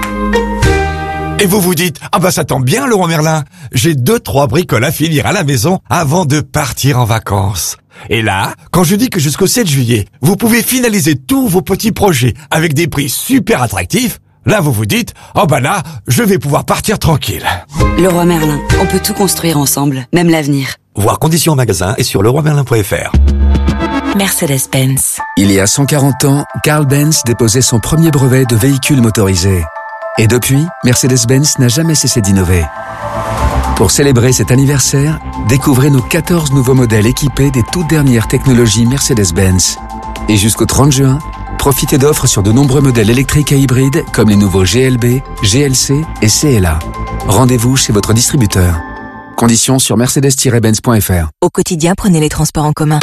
Et vous vous dites, ah bah ça tombe bien Laurent Merlin, j'ai deux, trois bricoles à finir à la maison avant de partir en vacances. Et là, quand je dis que jusqu'au sept juillet, vous pouvez finaliser tous vos petits projets avec des prix super attractifs, là vous vous dites, oh bah là, je vais pouvoir partir tranquille. Leroy Merlin, on peut tout construire ensemble, même l'avenir. Voir conditions en magasin et sur leroy merlin point f r. Mercedes-Benz. Il y a cent quarante ans, Carl Benz déposait son premier brevet de véhicule motorisé. Et depuis, Mercedes-Benz n'a jamais cessé d'innover. Pour célébrer cet anniversaire, découvrez nos quatorze nouveaux modèles équipés des toutes dernières technologies Mercedes-Benz. Et jusqu'au trente juin, profitez d'offres sur de nombreux modèles électriques et hybrides comme les nouveaux G L B, G L C et C L A. Rendez-vous chez votre distributeur. Conditions sur mercedes tiret benz point f r. Au quotidien, prenez les transports en commun.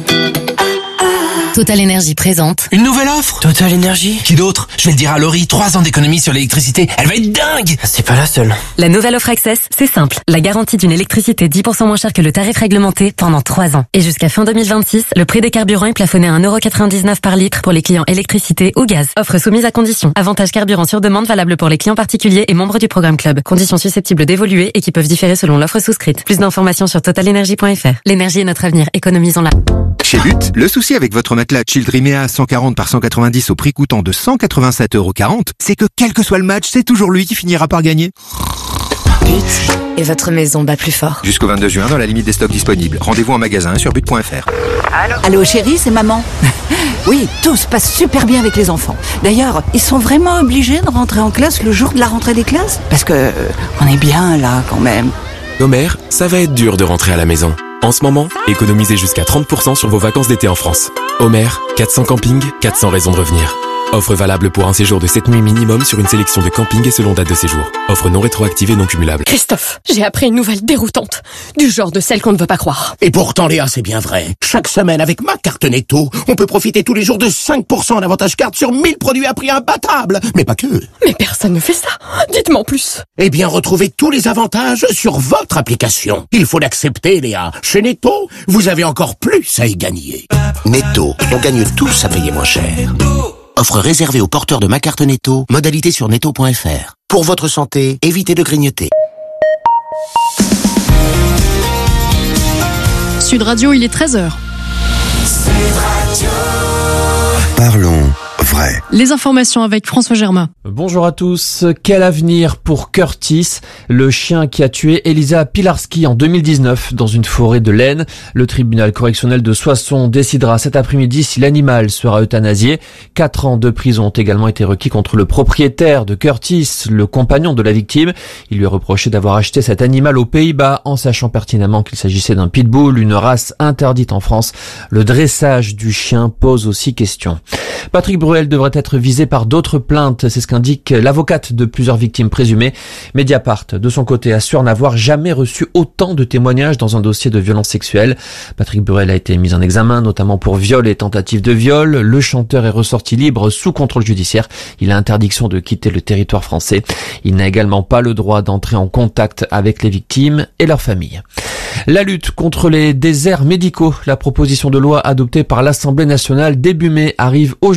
Total Énergie présente Une nouvelle offre Total Énergie. Qui d'autre? Je vais le dire à Laurie, trois ans d'économie sur l'électricité. Elle va être dingue. C'est pas la seule. La nouvelle offre Access, c'est simple. La garantie d'une électricité dix pour cent moins chère que le tarif réglementé pendant trois ans. Et jusqu'à fin deux mille vingt-six, le prix des carburants est plafonné à un euro quatre-vingt-dix-neuf par litre pour les clients électricité ou gaz. Offre soumise à conditions. Avantage carburant sur demande valable pour les clients particuliers et membres du programme Club. Conditions susceptibles d'évoluer et qui peuvent différer selon l'offre souscrite. Plus d'informations sur total énergie point f r. L'énergie est notre avenir. Économisons-la. Chez But, le souci avec votre matelas Childrimea cent quarante par cent quatre-vingt-dix au prix coûtant de cent quatre-vingt-sept euros quarante, c'est que quel que soit le match, c'est toujours lui qui finira par gagner. But. Et votre maison bat plus fort. Jusqu'au vingt-deux juin, dans la limite des stocks disponibles. Rendez-vous en magasin sur but point f r. Allô, Allô chérie, c'est maman. Oui, tout se passe super bien avec les enfants. D'ailleurs, ils sont vraiment obligés de rentrer en classe le jour de la rentrée des classes? Parce que euh, on est bien là quand même. Nos mères, ça va être dur de rentrer à la maison. En ce moment, économisez jusqu'à trente pour cent sur vos vacances d'été en France. Homer, quatre cents campings, quatre cents raisons de revenir. Offre valable pour un séjour de sept nuits minimum sur une sélection de campings et selon date de séjour. Offre non rétroactive et non cumulable. Christophe, j'ai appris une nouvelle déroutante. Du genre de celle qu'on ne veut pas croire. Et pourtant, Léa, c'est bien vrai. Chaque semaine, avec ma carte Netto, on peut profiter tous les jours de cinq pour cent en avantage carte sur mille produits à prix imbattable. Mais pas que. Mais personne ne fait ça. Dites-moi en plus. Eh bien, retrouvez tous les avantages sur votre application. Il faut l'accepter, Léa. Chez Netto, vous avez encore plus à y gagner. Netto, on gagne tous à payer moins cher. Offre réservée aux porteurs de ma carte Netto. Modalité sur netto point f r. Pour votre santé, évitez de grignoter. Sud Radio, il est treize heures. Parlons vrai. Les informations avec François Germain. Bonjour à tous. Quel avenir pour Curtis, le chien qui a tué Elisa Pilarski en deux mille dix-neuf dans une forêt de l'Aisne. Le tribunal correctionnel de Soissons décidera cet après-midi si l'animal sera euthanasié. Quatre ans de prison ont également été requis contre le propriétaire de Curtis, le compagnon de la victime. Il lui est reproché d'avoir acheté cet animal aux Pays-Bas en sachant pertinemment qu'il s'agissait d'un pitbull, une race interdite en France. Le dressage du chien pose aussi question. Patrick Bruel devrait être visé par d'autres plaintes, c'est ce qu'indique l'avocate de plusieurs victimes présumées. Mediapart, de son côté, assure n'avoir jamais reçu autant de témoignages dans un dossier de violence sexuelle. Patrick Bruel a été mis en examen, notamment pour viol et tentative de viol. Le chanteur est ressorti libre sous contrôle judiciaire. Il a interdiction de quitter le territoire français. Il n'a également pas le droit d'entrer en contact avec les victimes et leurs familles. La lutte contre les déserts médicaux. La proposition de loi adoptée par l'Assemblée nationale début mai arrive aujourd'hui au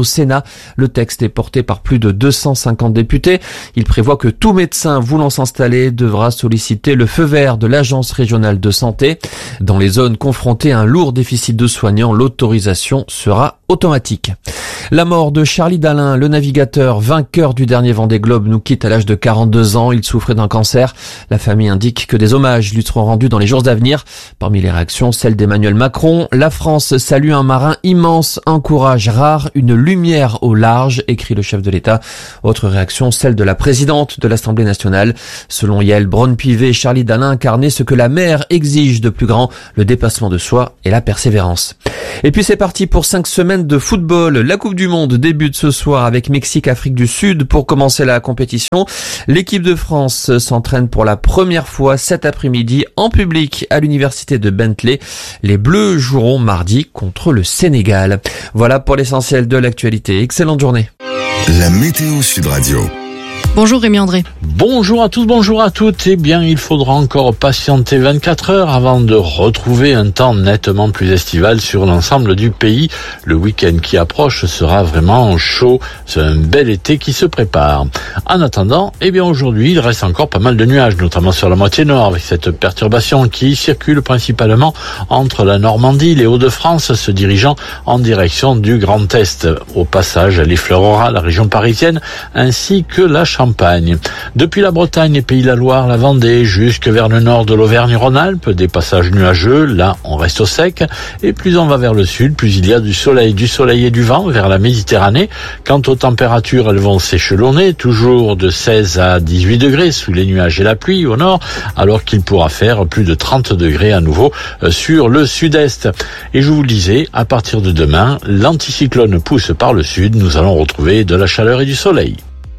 au Sénat. Le texte est porté par plus de deux cent cinquante députés. Il prévoit que tout médecin voulant s'installer devra solliciter le feu vert de l'Agence régionale de santé. Dans les zones confrontées à un lourd déficit de soignants, l'autorisation sera automatique. La mort de Charlie Dalin, le navigateur vainqueur du dernier Vendée Globe, nous quitte à l'âge de quarante-deux ans. Il souffrait d'un cancer. La famille indique que des hommages lui seront rendus dans les jours à venir. Parmi les réactions, celle d'Emmanuel Macron. La France salue un marin immense, un courage rare, une lumière au large, écrit le chef de l'État. Autre réaction, celle de la présidente de l'Assemblée nationale. Selon Yael Braun-Pivet, Charlie Dalin incarnait ce que la mer exige de plus grand, le dépassement de soi et la persévérance. Et puis c'est parti pour cinq semaines de football. La Coupe du Monde débute ce soir avec Mexique-Afrique du Sud pour commencer la compétition. L'équipe de France s'entraîne pour la première fois cet après-midi en public à l'université de Bentley. Les Bleus joueront mardi contre le Sénégal. Voilà pour l'essentiel de l'actualité. Excellente journée. La météo Sud Radio. Bonjour Rémi André. Bonjour à tous, bonjour à toutes. Eh bien, il faudra encore patienter vingt-quatre heures avant de retrouver un temps nettement plus estival sur l'ensemble du pays. Le week-end qui approche sera vraiment chaud. C'est un bel été qui se prépare. En attendant, eh bien, aujourd'hui, il reste encore pas mal de nuages, notamment sur la moitié nord, avec cette perturbation qui circule principalement entre la Normandie, les Hauts-de-France, se dirigeant en direction du Grand Est. Au passage, elle effleurera la région parisienne, ainsi que la Champagne. Depuis la Bretagne, les Pays de la Loire, la Vendée, jusque vers le nord de l'Auvergne-Rhône-Alpes, des passages nuageux, là on reste au sec, et plus on va vers le sud, plus il y a du soleil, du soleil et du vent vers la Méditerranée. Quant aux températures, elles vont s'échelonner, toujours de seize à dix-huit degrés sous les nuages et la pluie au nord, alors qu'il pourra faire plus de trente degrés à nouveau sur le sud-est. Et je vous le disais, à partir de demain, l'anticyclone pousse par le sud, nous allons retrouver de la chaleur et du soleil.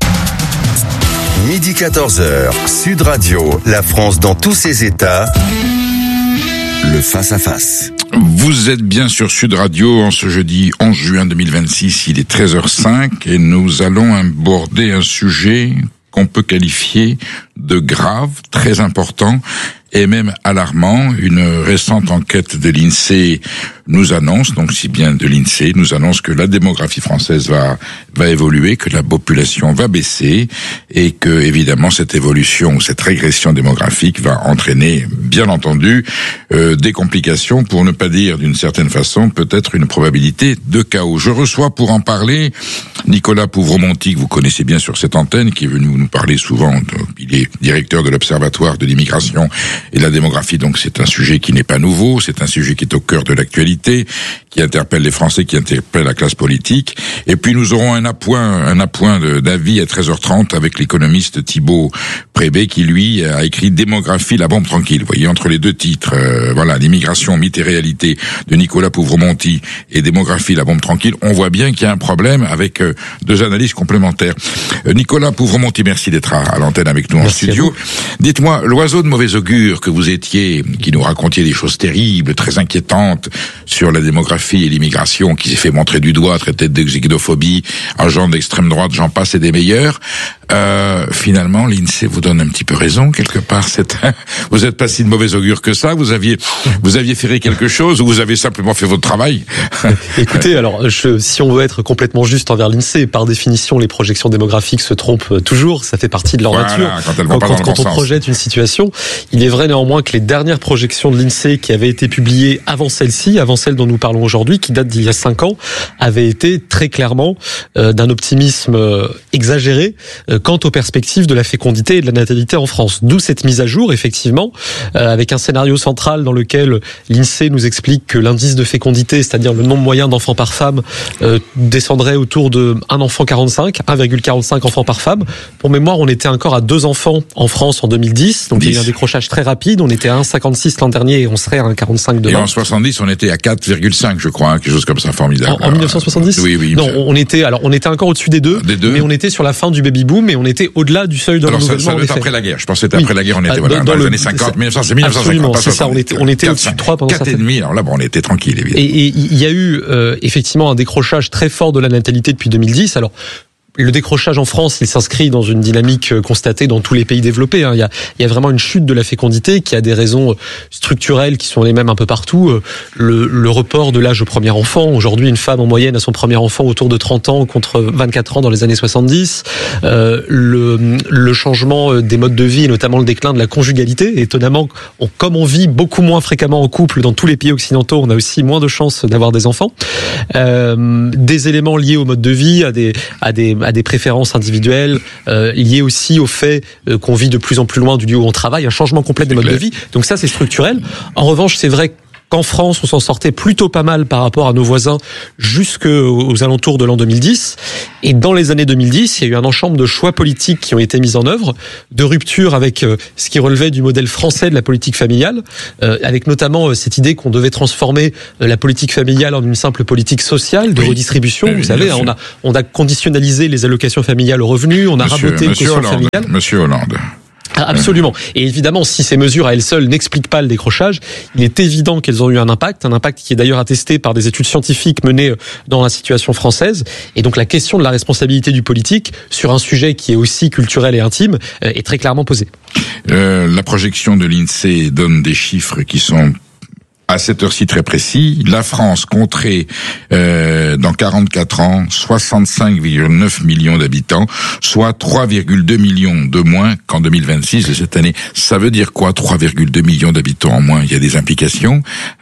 Midi quatorze heures, Sud Radio, la France dans tous ses états. Le face-à-face. Vous êtes bien sur Sud Radio en ce jeudi onze juin deux mille vingt-six, il est treize heures cinq et nous allons aborder un sujet qu'on peut qualifier de grave, très important et même alarmant. Une récente enquête de l'INSEE nous annonce, donc si bien de l'INSEE, nous annonce que la démographie française va va évoluer, que la population va baisser et que évidemment cette évolution ou cette régression démographique va entraîner, bien entendu, euh, des complications, pour ne pas dire d'une certaine façon peut-être une probabilité de chaos. Je reçois pour en parler Nicolas Pouvremonti, que vous connaissez bien sur cette antenne, qui est venu nous parler souvent. Il est directeur de l'Observatoire de l'immigration et de la démographie, donc c'est un sujet qui n'est pas nouveau, c'est un sujet qui est au cœur de l'actualité, qui interpelle les Français, qui interpelle la classe politique. Et puis nous aurons un appoint, un appoint d'avis à treize heures trente avec l'économiste Thibault Prébet, qui lui a écrit Démographie, la bombe tranquille. Vous voyez, entre les deux titres, euh, voilà, l'immigration, mythe et réalité de Nicolas Pouvremonti et Démographie, la bombe tranquille, on voit bien qu'il y a un problème avec euh, deux analyses complémentaires. Euh, Nicolas Pouvremonti, merci d'être à, à l'antenne avec nous merci en studio. Dites-moi, l'oiseau de mauvais augure que vous étiez, qui nous racontiez des choses terribles, très inquiétantes sur la démographie et l'immigration, qui s'est fait montrer du doigt, traité de xénophobie, agent d'extrême droite, j'en passe et des meilleurs. Euh, finalement, l'INSEE vous donne un petit peu raison quelque part. C'est vous êtes pas si de mauvais augure que ça. Vous aviez, vous aviez fait quelque chose ou vous avez simplement fait votre travail. Écoutez, alors je, si on veut être complètement juste envers l'INSEE, par définition, les projections démographiques se trompent toujours. Ça fait partie de leur voilà, nature. Quand, elles vont quand, pas dans quand le on bon projette une situation, il est vrai néanmoins que les dernières projections de l'INSEE qui avaient été publiées avant celle-ci, avant celle dont nous parlons aujourd'hui, qui date d'il y a cinq ans, avaient été très clairement euh, d'un optimisme euh, exagéré euh, quant aux perspectives de la fécondité et de la natalité en France. D'où cette mise à jour, effectivement, euh, avec un scénario central dans lequel l'INSEE nous explique que l'indice de fécondité, c'est-à-dire le nombre moyen d'enfants par femme, euh, descendrait autour de un enfant quarante-cinq, un virgule quarante-cinq enfants par femme. Pour mémoire, on était encore à deux enfants en France en deux mille dix, donc dix. Il y a eu un décrochage très rapide. On était à un virgule cinquante-six l'an dernier et on serait à un virgule quarante-cinq demain. Et en soixante-dix, on était à quatre virgule cinq, je crois, hein, quelque chose comme ça, formidable. En, en mille neuf cent soixante-dix ? Oui, oui. Non, on était, alors, on était encore au-dessus des deux, des deux, mais on était sur la fin du baby-boom et on était au-delà du seuil de alors renouvellement. Ça, ça doit être après la guerre. Je pensais que c'était oui. après la guerre, on était, voilà, dans, dans, dans les années cinquante, mille neuf cents, c'est mille neuf cent cinquante. Absolument, c'est ça, on était, on était au-dessus de trois pendant quatre et demi, alors là, bon, on était tranquille, évidemment. Et il y a eu, euh, effectivement, un décrochage très fort de la natalité depuis deux mille dix. Alors, le décrochage en France, il s'inscrit dans une dynamique constatée dans tous les pays développés. Il y a, il y a vraiment une chute de la fécondité qui a des raisons structurelles qui sont les mêmes un peu partout. Le, le report de l'âge au premier enfant. Aujourd'hui, une femme en moyenne a son premier enfant autour de trente ans contre vingt-quatre ans dans les années soixante-dix. Euh, le, le changement des modes de vie, et notamment le déclin de la conjugalité. Étonnamment, on, comme on vit beaucoup moins fréquemment en couple dans tous les pays occidentaux, on a aussi moins de chances d'avoir des enfants. Euh, des éléments liés au mode de vie, à des, à des, à des préférences individuelles, euh, liées aussi au fait euh, qu'on vit de plus en plus loin du lieu où on travaille, un changement complet des modes de vie. Donc ça, c'est structurel. En revanche, c'est vrai que qu'en France, on s'en sortait plutôt pas mal par rapport à nos voisins jusqu'aux alentours de l'an deux mille dix. Et dans les années deux mille dix, il y a eu un ensemble de choix politiques qui ont été mis en œuvre, de rupture avec euh, ce qui relevait du modèle français de la politique familiale, euh, avec notamment euh, cette idée qu'on devait transformer euh, la politique familiale en une simple politique sociale de oui. redistribution. Oui, vous savez, on a, on a conditionnalisé les allocations familiales aux revenus, on a monsieur, raboté le quotient familial. Monsieur Hollande. Absolument. Et évidemment, si ces mesures à elles seules n'expliquent pas le décrochage, il est évident qu'elles ont eu un impact, un impact qui est d'ailleurs attesté par des études scientifiques menées dans la situation française. Et donc la question de la responsabilité du politique sur un sujet qui est aussi culturel et intime est très clairement posée. Euh, la projection de l'INSEE donne des chiffres qui sont à cette heure-ci très précis. La France compterait euh, dans quarante-quatre ans soixante-cinq virgule neuf millions d'habitants, soit trois virgule deux millions de moins qu'en deux mille vingt-six de cette année. Ça veut dire quoi, trois virgule deux millions d'habitants en moins? Il y a des implications.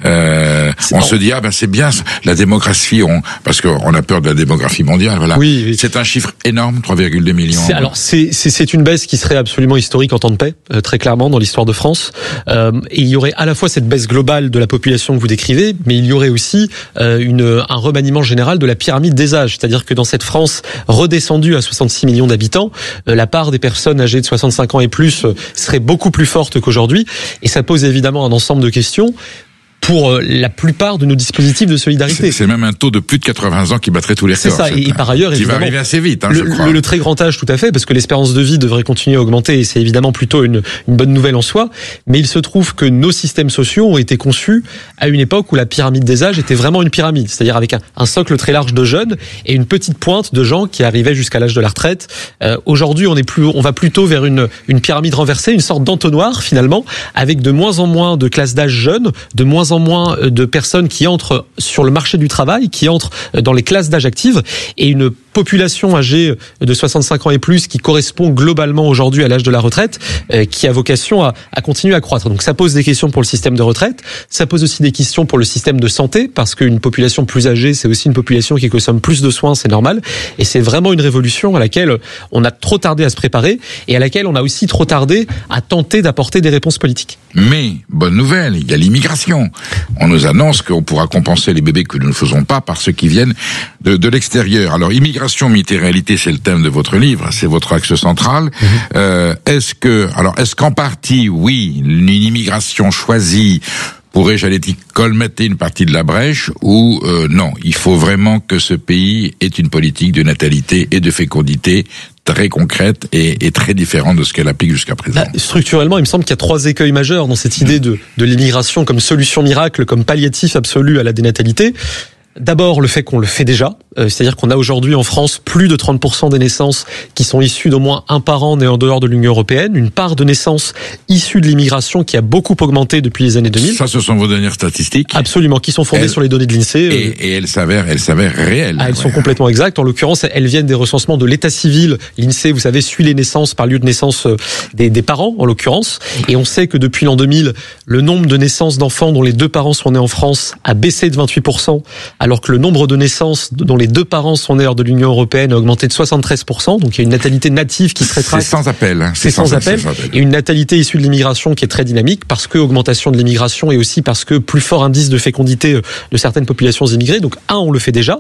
Euh, on bon. se dit ah ben c'est bien la démographie, on, parce qu'on a peur de la démographie mondiale. Voilà. Oui, oui. C'est un chiffre énorme, trois virgule deux millions. C'est, alors c'est, c'est c'est une baisse qui serait absolument historique en temps de paix, euh, très clairement dans l'histoire de France. Euh, et il y aurait à la fois cette baisse globale de la population que vous décrivez, mais il y aurait aussi euh, une, un remaniement général de la pyramide des âges. C'est-à-dire que dans cette France redescendue à soixante-six millions d'habitants, euh, la part des personnes âgées de soixante-cinq ans et plus euh, serait beaucoup plus forte qu'aujourd'hui. Et ça pose évidemment un ensemble de questions pour la plupart de nos dispositifs de solidarité. C'est, c'est même un taux de plus de quatre-vingts ans qui battrait tous les records. C'est ça, et, et par ailleurs, qui évidemment, va arriver assez vite, hein, le, je crois. Le, le très grand âge, tout à fait, parce que l'espérance de vie devrait continuer à augmenter, et c'est évidemment plutôt une, une bonne nouvelle en soi. Mais il se trouve que nos systèmes sociaux ont été conçus à une époque où la pyramide des âges était vraiment une pyramide, c'est-à-dire avec un, un socle très large de jeunes et une petite pointe de gens qui arrivaient jusqu'à l'âge de la retraite. Euh, aujourd'hui, on est plus, on va plutôt vers une, une pyramide renversée, une sorte d'entonnoir finalement, avec de moins en moins de classes d'âge jeunes, de moins en moins de personnes qui entrent sur le marché du travail, qui entrent dans les classes d'âge actives, et une population âgée de soixante-cinq ans et plus qui correspond globalement aujourd'hui à l'âge de la retraite, euh, qui a vocation à, à continuer à croître. Donc ça pose des questions pour le système de retraite, ça pose aussi des questions pour le système de santé, parce qu'une population plus âgée, c'est aussi une population qui consomme plus de soins, c'est normal, et c'est vraiment une révolution à laquelle on a trop tardé à se préparer, et à laquelle on a aussi trop tardé à tenter d'apporter des réponses politiques. Mais, bonne nouvelle, il y a l'immigration. On nous annonce qu'on pourra compenser les bébés que nous ne faisons pas par ceux qui viennent de, de l'extérieur. Alors, immigration, mythe et réalité, c'est le thème de votre livre, c'est votre axe central. Mmh. Euh, est-ce que, alors, est-ce qu'en partie, oui, une immigration choisie pourrait, j'allais dire, colmater une partie de la brèche, ou euh, non, il faut vraiment que ce pays ait une politique de natalité et de fécondité très concrète et, et très différente de ce qu'elle applique jusqu'à présent. Bah, structurellement, il me semble qu'il y a trois écueils majeurs dans cette idée de, de l'immigration comme solution miracle, comme palliatif absolu à la dénatalité. D'abord, le fait qu'on le fait déjà, euh, c'est-à-dire qu'on a aujourd'hui en France plus de trente pour cent des naissances qui sont issues d'au moins un parent né en dehors de l'Union européenne, une part de naissances issues de l'immigration qui a beaucoup augmenté depuis les années deux mille. Ça, ce sont vos dernières statistiques. Absolument, qui sont fondées elles, sur les données de l'INSEE. Et, et elles s'avèrent, elles s'avèrent réelles. Ah, elles ouais. sont complètement exactes. En l'occurrence, elles viennent des recensements de l'état civil. L'INSEE, vous savez, suit les naissances par lieu de naissance des, des parents, en l'occurrence. Et on sait que depuis l'an deux mille, le nombre de naissances d'enfants dont les deux parents sont nés en France a baissé de vingt-huit pour cent, alors que le nombre de naissances dont les deux parents sont nés hors de l'Union européenne a augmenté de soixante-treize pour cent. Donc il y a une natalité native qui se rétracte. C'est sans appel. Hein. C'est, c'est sans, sans appel. appel. Et une natalité issue de l'immigration qui est très dynamique, parce que augmentation de l'immigration et aussi parce que plus fort indice de fécondité de certaines populations immigrées. Donc un, on le fait déjà.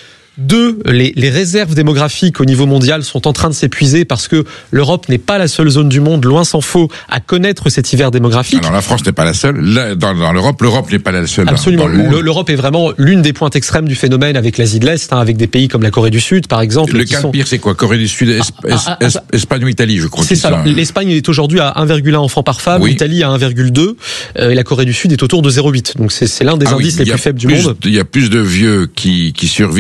Deux, les, les réserves démographiques au niveau mondial sont en train de s'épuiser parce que l'Europe n'est pas la seule zone du monde, loin s'en faut, à connaître cet hiver démographique. Alors la France n'est pas la seule. Là, dans, dans l'Europe, l'Europe n'est pas la seule. Absolument. Dans le monde. L'Europe est vraiment l'une des pointes extrêmes du phénomène avec l'Asie de l'Est, hein, avec des pays comme la Corée du Sud, par exemple. Le cas sont... pire, c'est quoi? Corée du Sud, es, es, es, es, Espagne ou Italie, je crois. C'est ça. Sont... L'Espagne est aujourd'hui à un virgule un enfants par femme, oui. L'Italie à un virgule deux, euh, et la Corée du Sud est autour de zéro virgule huit. Donc c'est, c'est l'un des ah indices oui, les plus faibles du plus, monde. Il y a plus de vieux qui, qui survivent que de jeunes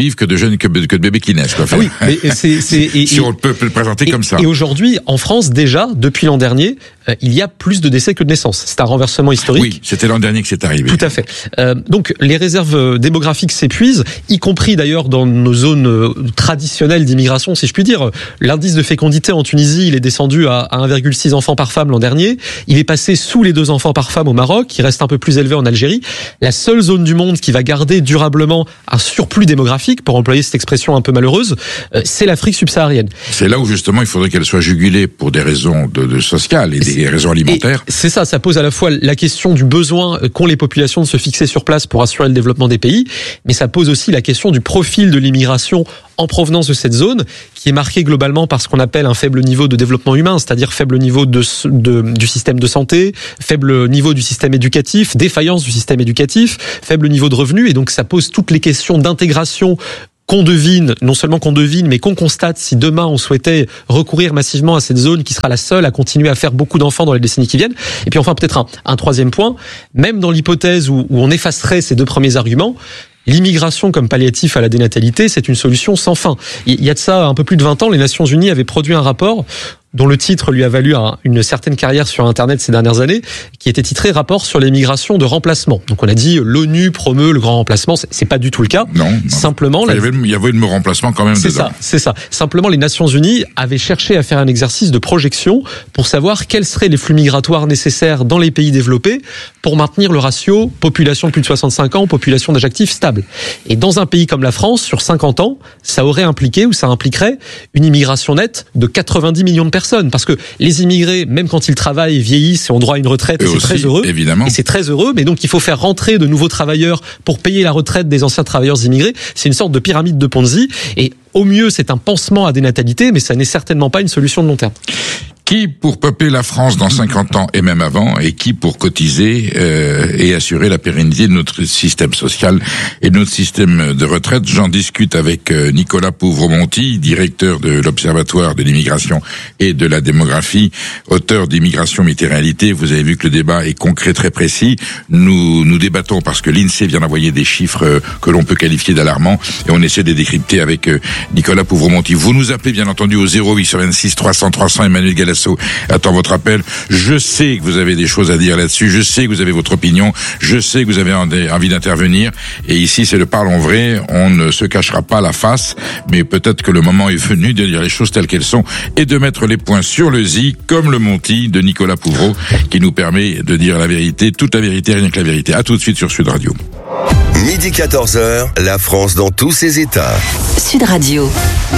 jeunes que, que de bébés qui naissent. Quoi. Ah oui, mais c'est, c'est, et, si on peut le présenter et, comme ça. Et aujourd'hui, en France, déjà, depuis l'an dernier, euh, il y a plus de décès que de naissances. C'est un renversement historique. Oui, c'était l'an dernier que c'est arrivé. Tout à fait. Euh, donc, les réserves démographiques s'épuisent, y compris d'ailleurs dans nos zones traditionnelles d'immigration, si je puis dire. L'indice de fécondité en Tunisie, il est descendu à un virgule six enfants par femme l'an dernier. Il est passé sous les deux enfants par femme au Maroc, qui reste un peu plus élevé en Algérie. La seule zone du monde qui va garder durablement un surplus démographique, pour employer cette expression un peu malheureuse, euh, c'est l'Afrique subsaharienne. C'est là où justement il faudrait qu'elle soit jugulée pour des raisons de, de sociales et des raisons alimentaires. Et c'est ça, ça pose à la fois la question du besoin qu'ont les populations de se fixer sur place pour assurer le développement des pays, mais ça pose aussi la question du profil de l'immigration en provenance de cette zone, qui est marquée globalement par ce qu'on appelle un faible niveau de développement humain, c'est-à-dire faible niveau de, de, du système de santé, faible niveau du système éducatif, défaillance du système éducatif, faible niveau de revenus, et donc ça pose toutes les questions d'intégration qu'on devine, non seulement qu'on devine, mais qu'on constate si demain on souhaitait recourir massivement à cette zone qui sera la seule à continuer à faire beaucoup d'enfants dans les décennies qui viennent. Et puis enfin peut-être un, un troisième point, même dans l'hypothèse où, où on effacerait ces deux premiers arguments, l'immigration comme palliatif à la dénatalité, c'est une solution sans fin. Il y a de ça un peu plus de vingt ans, les Nations Unies avaient produit un rapport dont le titre lui a valu un, une certaine carrière sur Internet ces dernières années, qui était titré « Rapport sur les migrations de remplacement ». Donc on a dit l'ONU promeut le grand remplacement, c'est, c'est pas du tout le cas. Non. non. Simplement, enfin, la... il, y avait, il y avait le mot remplacement quand même c'est dedans. ça, c'est ça. Simplement, les Nations Unies avaient cherché à faire un exercice de projection pour savoir quels seraient les flux migratoires nécessaires dans les pays développés pour maintenir le ratio population de plus de soixante-cinq ans, population d'âge actif stable. Et dans un pays comme la France, sur cinquante ans, ça aurait impliqué ou ça impliquerait une immigration nette de quatre-vingt-dix millions de personnes. Parce que les immigrés, même quand ils travaillent, vieillissent et ont droit à une retraite, et c'est aussi, très heureux. Évidemment. Et c'est très heureux, mais donc il faut faire rentrer de nouveaux travailleurs pour payer la retraite des anciens travailleurs immigrés. C'est une sorte de pyramide de Ponzi. Et au mieux, c'est un pansement à dénatalité, mais ça n'est certainement pas une solution de long terme. Qui pour peupler la France dans cinquante ans et même avant, et qui pour cotiser euh, et assurer la pérennité de notre système social et de notre système de retraite. J'en discute avec euh, Nicolas Pouvremonti, directeur de l'Observatoire de l'immigration et de la démographie, auteur d'Immigration, Mythe et Réalité. Vous avez vu que le débat est concret, très précis. Nous nous débattons parce que l'INSEE vient d'envoyer des chiffres euh, que l'on peut qualifier d'alarmants, et on essaie de les décrypter avec euh, Nicolas Pouvremonti. Vous nous appelez bien entendu au zéro huit cent vingt-six trois cents trois cents. Emmanuel Galasso attend votre appel. Je sais que vous avez des choses à dire là-dessus. Je sais que vous avez votre opinion. Je sais que vous avez envie d'intervenir. Et ici, c'est le parlons vrai. On ne se cachera pas la face. Mais peut-être que le moment est venu de dire les choses telles qu'elles sont et de mettre les points sur le i, comme le Monty de Nicolas Pouvreau, qui nous permet de dire la vérité, toute la vérité, rien que la vérité. À tout de suite sur Sud Radio. Midi quatorze heures, la France dans tous ses états. Sud Radio.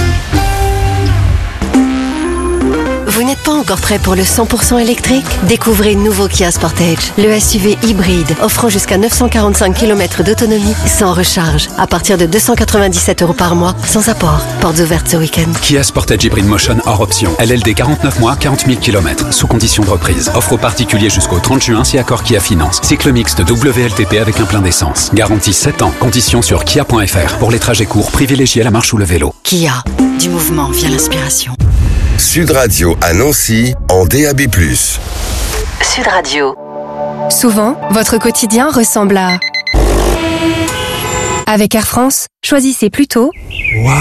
Vous n'êtes pas encore prêt pour le cent pour cent électrique? Découvrez le nouveau Kia Sportage, le S U V hybride offrant jusqu'à neuf cent quarante-cinq kilomètres d'autonomie sans recharge, à partir de deux cent quatre-vingt-dix-sept euros par mois, sans apport. Portes ouvertes ce week-end. Kia Sportage Hybrid Motion hors option. L L D quarante-neuf mois, quarante mille kilomètres, sous condition de reprise. Offre aux particuliers jusqu'au trente juin si accord Kia Finance. Cycle mixte W L T P avec un plein d'essence. Garantie sept ans. Conditions sur kia point f r. Pour les trajets courts, privilégiez la marche ou le vélo. Kia, du mouvement via l'inspiration. Sud Radio à Nancy en D A B plus. Sud Radio. Souvent, votre quotidien ressemble à... Avec Air France, choisissez plutôt... Waouh.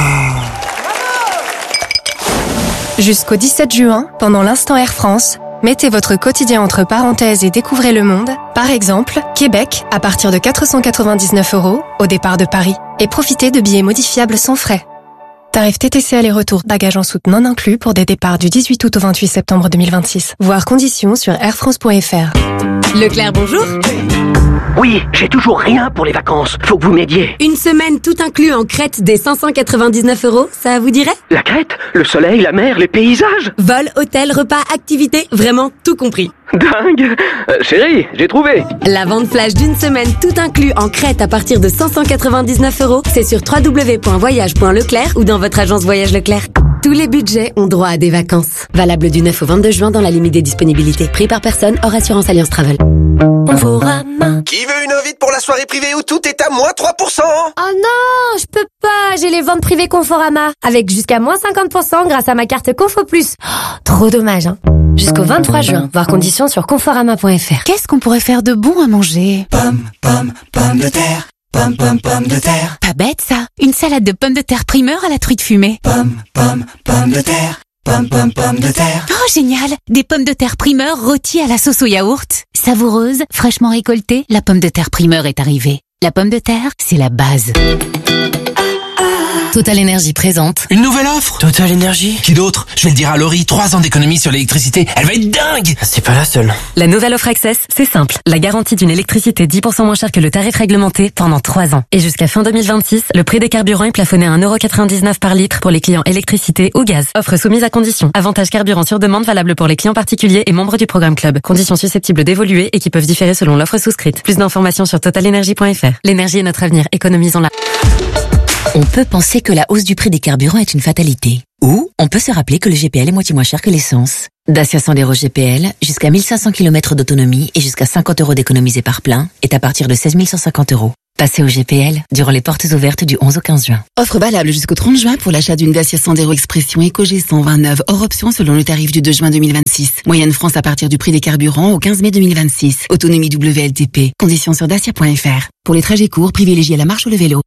Jusqu'au dix-sept juin, pendant l'instant Air France, mettez votre quotidien entre parenthèses et découvrez le monde. Par exemple, Québec, à partir de quatre cent quatre-vingt-dix-neuf euros au départ de Paris. Et profitez de billets modifiables sans frais. Tarif T T C aller-retour, bagages en soute non inclus pour des départs du dix-huit août au vingt-huit septembre deux mille vingt-six. Voir conditions sur air france point f r. Leclerc, bonjour. Oui, j'ai toujours rien pour les vacances. Faut que vous m'aidiez. Une semaine tout inclus en Crète des cinq cent quatre-vingt-dix-neuf euros, ça vous dirait? La Crète? Le soleil, la mer, les paysages? Vol, hôtel, repas, activités, vraiment tout compris. Dingue. euh, Chérie, j'ai trouvé. La vente flash d'une semaine tout inclus en Crète à partir de cinq cent quatre-vingt-dix-neuf euros, c'est sur w w w point voyage point leclerc ou dans votre agence Voyage Leclerc. Tous les budgets ont droit à des vacances. Valable du neuf au vingt-deux juin dans la limite des disponibilités. Prix par personne hors assurance Alliance Travel. Conforama. Qui veut une invite pour la soirée privée où tout est à moins trois pour cent? Oh non, je peux pas, j'ai les ventes privées Conforama. Avec jusqu'à moins cinquante pour cent grâce à ma carte Confo Plus. Oh, trop dommage, hein. Jusqu'au vingt-trois juin, voir conditions sur conforama point f r. Qu'est-ce qu'on pourrait faire de bon à manger? Pommes, pommes, pommes de terre. Pomme, pomme, pomme de terre. Pas bête ça, une salade de pommes de terre primeur à la truite fumée. Pomme, pomme, pomme de terre. Pomme, pomme, pomme de terre. Oh génial, des pommes de terre primeur rôties à la sauce au yaourt. Savoureuse, fraîchement récoltée, la pomme de terre primeur est arrivée. La pomme de terre, c'est la base. Total Énergie présente. Une nouvelle offre Total Énergie. Qui d'autre? Je vais le dire à Laurie, trois ans d'économie sur l'électricité. Elle va être dingue. C'est pas la seule. La nouvelle offre Access, c'est simple. La garantie d'une électricité dix pour cent moins chère que le tarif réglementé pendant trois ans. Et jusqu'à fin deux mille vingt-six, le prix des carburants est plafonné à un euro quatre-vingt-dix-neuf par litre pour les clients électricité ou gaz. Offre soumise à conditions. Avantage carburant sur demande valable pour les clients particuliers et membres du programme Club. Conditions susceptibles d'évoluer et qui peuvent différer selon l'offre souscrite. Plus d'informations sur total énergie point f r. L'énergie est notre avenir. Économisons-la. On peut penser que la hausse du prix des carburants est une fatalité. Ou on peut se rappeler que le G P L est moitié moins cher que l'essence. Dacia Sandero G P L, jusqu'à mille cinq cents kilomètres d'autonomie et jusqu'à cinquante euros d'économisés par plein, est à partir de seize mille cent cinquante euros. Passez au G P L durant les portes ouvertes du onze au quinze juin. Offre valable jusqu'au trente juin pour l'achat d'une Dacia Sandero Expression EcoG cent vingt-neuf hors option selon le tarif du deux juin deux mille vingt-six. Moyenne France à partir du prix des carburants au quinze mai deux mille vingt-six. Autonomie W L T P. Conditions sur dacia point f r. Pour les trajets courts, privilégiez la marche ou le vélo.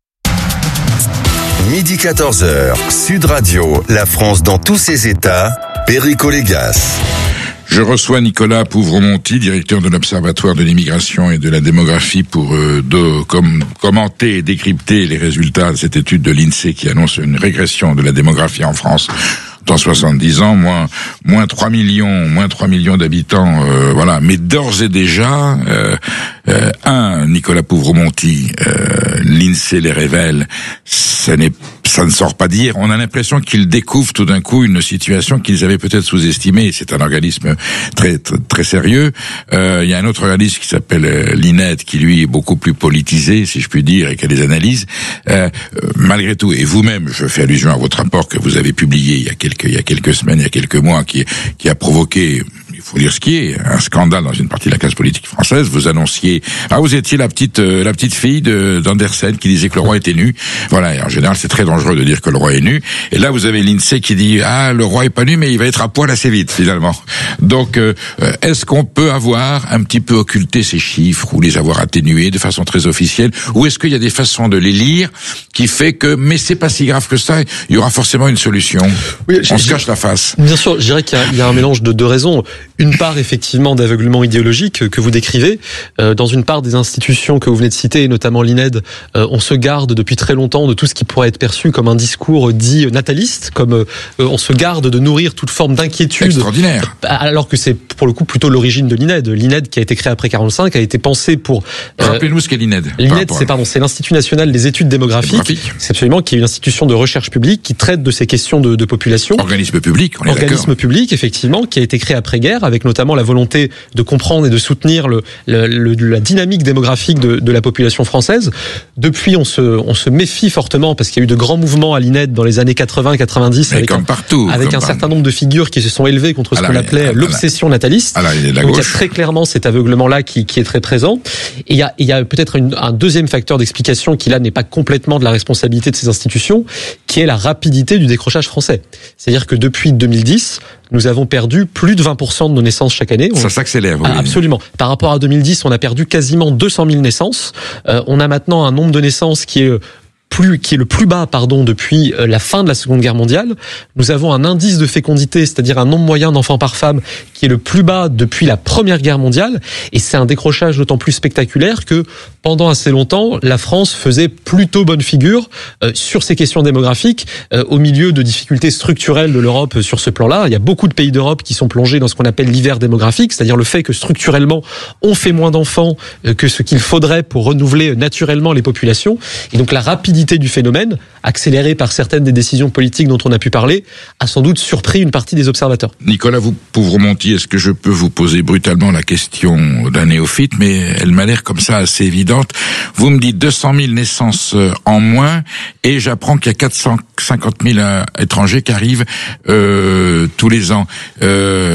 Midi quatorze heures, Sud Radio, la France dans tous ses états, Perico Légas. Je reçois Nicolas Pouvremonti, directeur de l'Observatoire de l'immigration et de la démographie, pour euh, de, com- commenter et décrypter les résultats de cette étude de l'INSEE qui annonce une régression de la démographie en France dans soixante-dix ans, moins moins trois millions, moins trois millions d'habitants, euh, voilà. Mais d'ores et déjà, euh, euh, un Nicolas Pouvremonti, euh, l'INSEE les révèle, ça n'est ça ne sort pas d'hier. On a l'impression qu'ils découvrent tout d'un coup une situation qu'ils avaient peut-être sous-estimée. C'est un organisme très très, très sérieux. Euh, il y a un autre organisme qui s'appelle euh, l'I N E D, qui lui est beaucoup plus politisé, si je puis dire, et qui a des analyses. Euh, euh, malgré tout, et vous-même, je fais allusion à votre rapport que vous avez publié il y a quelques il y a quelques semaines, il y a quelques mois, qui qui a provoqué, il faut dire ce qui est, un scandale dans une partie de la classe politique française. Vous annonciez, ah, vous étiez la petite euh, la petite fille de d'Andersen qui disait que le roi était nu. Voilà, et en général, c'est très dangereux de dire que le roi est nu. Et là, vous avez l'INSEE qui dit, ah, le roi est pas nu, mais il va être à poil assez vite, finalement. Donc, euh, est-ce qu'on peut avoir un petit peu occulté ces chiffres ou les avoir atténués de façon très officielle, ou est-ce qu'il y a des façons de les lire qui fait que, mais c'est pas si grave que ça, il y aura forcément une solution. Oui, on se cache la face. Bien sûr, je dirais qu'il y a, il y a un mélange de deux raisons. Une part, effectivement, d'aveuglement idéologique que vous décrivez. Euh, dans une part des institutions que vous venez de citer, notamment l'I N E D, euh, on se garde depuis très longtemps de tout ce qui pourrait être perçu comme un discours dit nataliste, comme euh, on se garde de nourrir toute forme d'inquiétude. Extraordinaire. Alors que c'est pour le coup plutôt l'origine de l'I N E D. L'I N E D qui a été créé après quarante-cinq a été pensé pour... Euh, Rappelez-nous ce qu'est l'I N E D. L'I N E D, c'est, pardon, c'est l'Institut National des Études Démographiques. Démographique. C'est absolument qui est une institution de recherche publique qui traite de ces questions de, de population. Organisme public, on est Organisme d'accord. public, effectivement, qui a été créé après-guerre avec notamment la volonté de comprendre et de soutenir le, le, le, la dynamique démographique de, de la population française. Depuis, on se, on se méfie fortement parce qu'il y a eu de grands mouvements à l'I N E D dans les années quatre-vingts quatre-vingt-dix avec, comme un, partout, avec comme un par... certain nombre de figures qui se sont élevées contre ce qu'on appelait la, l'obsession la, nataliste. la, la, la Donc il y a très clairement cet aveuglement-là qui, qui est très présent. Et il y a, il y a peut-être une, un deuxième facteur d'explication qui là n'est pas complètement de la responsabilité de ces institutions, qui est la rapidité du décrochage français. C'est-à-dire que depuis deux mille dix, nous avons perdu plus de vingt pour cent de nos naissances chaque année. Ça on... s'accélère. Oui. Ah, absolument. Par rapport à deux mille dix, on a perdu quasiment deux cent mille naissances. Euh, on a maintenant un nombre de naissances qui est plus, qui est le plus bas, pardon, depuis la fin de la Seconde Guerre mondiale. Nous avons un indice de fécondité, c'est-à-dire un nombre moyen d'enfants par femme, qui est le plus bas depuis la Première Guerre mondiale. Et c'est un décrochage d'autant plus spectaculaire que pendant assez longtemps, la France faisait plutôt bonne figure euh, sur ces questions démographiques, euh, au milieu de difficultés structurelles de l'Europe sur ce plan-là. Il y a beaucoup de pays d'Europe qui sont plongés dans ce qu'on appelle l'hiver démographique, c'est-à-dire le fait que structurellement, on fait moins d'enfants euh, que ce qu'il faudrait pour renouveler naturellement les populations. Et donc la rapidité du phénomène, accélérée par certaines des décisions politiques dont on a pu parler, a sans doute surpris une partie des observateurs. Nicolas Pouvremonti, est-ce que je peux vous poser brutalement la question d'un néophyte, mais elle m'a l'air comme ça assez évidente. Vous me dites deux cent mille naissances en moins, et j'apprends qu'il y a quatre cent cinquante mille étrangers qui arrivent euh, tous les ans. Euh, je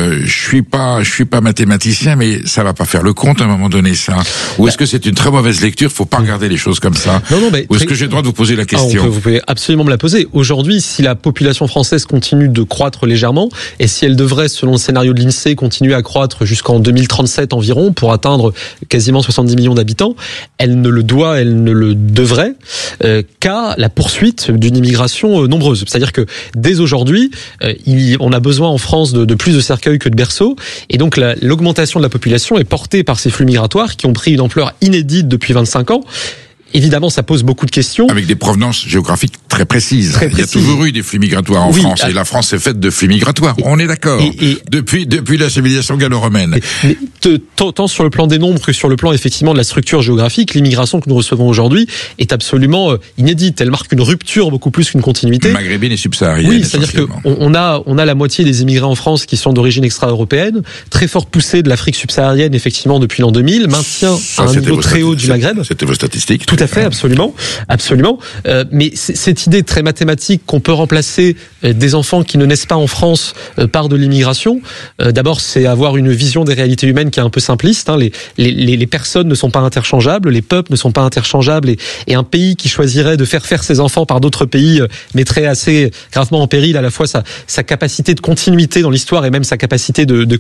suis pas, je suis pas mathématicien, mais ça va pas faire le compte à un moment donné, ça. Ou est-ce que c'est une très mauvaise lecture? Faut pas regarder les choses comme ça. Non, non, mais Ou est-ce que j'ai le droit de vous poser la question? Ah, on peut, vous pouvez absolument me la poser. Aujourd'hui, si la population française continue de croître légèrement, et si elle devrait, selon le scénario de l'INSEE, continuer à croître jusqu'en deux mille trente-sept environ, pour atteindre quasiment soixante-dix millions d'habitants, elle ne le doit, elle ne le devrait euh, qu'à la poursuite d'une immigration euh, nombreuse. C'est-à-dire que dès aujourd'hui, euh, il, on a besoin en France de, de plus de cercueils que de berceaux, et donc la, l'augmentation de la population est portée par ces flux migratoires qui ont pris une ampleur inédite depuis vingt-cinq ans. Évidemment, ça pose beaucoup de questions. Avec des provenances géographiques très précises. Très précises. Il y a toujours eu des flux migratoires en oui, France, à... et la France est faite de flux migratoires. Et, on est d'accord. Et, et... Depuis, depuis la civilisation gallo-romaine. Mais, mais tant, tant sur le plan des nombres que sur le plan, effectivement, de la structure géographique, l'immigration que nous recevons aujourd'hui est absolument euh, inédite. Elle marque une rupture beaucoup plus qu'une continuité. Maghrébine et subsaharienne. Oui, c'est-à-dire que on, on a, on a la moitié des immigrés en France qui sont d'origine extra-européenne, très forte poussée de l'Afrique subsaharienne, effectivement, depuis l'an deux mille, maintien Ça, à un niveau très haut du Maghreb. C'était vos statistiques. Tout à fait, absolument. Absolument. Euh, mais c- cette idée très mathématique qu'on peut remplacer euh, des enfants qui ne naissent pas en France euh, par de l'immigration, euh, d'abord, c'est avoir une vision des réalités humaines qui est un peu simpliste. Hein. Les, les, les personnes ne sont pas interchangeables, les peuples ne sont pas interchangeables, et, et un pays qui choisirait de faire faire ses enfants par d'autres pays euh, mettrait assez gravement en péril à la fois sa, sa capacité de continuité dans l'histoire et même sa capacité de, de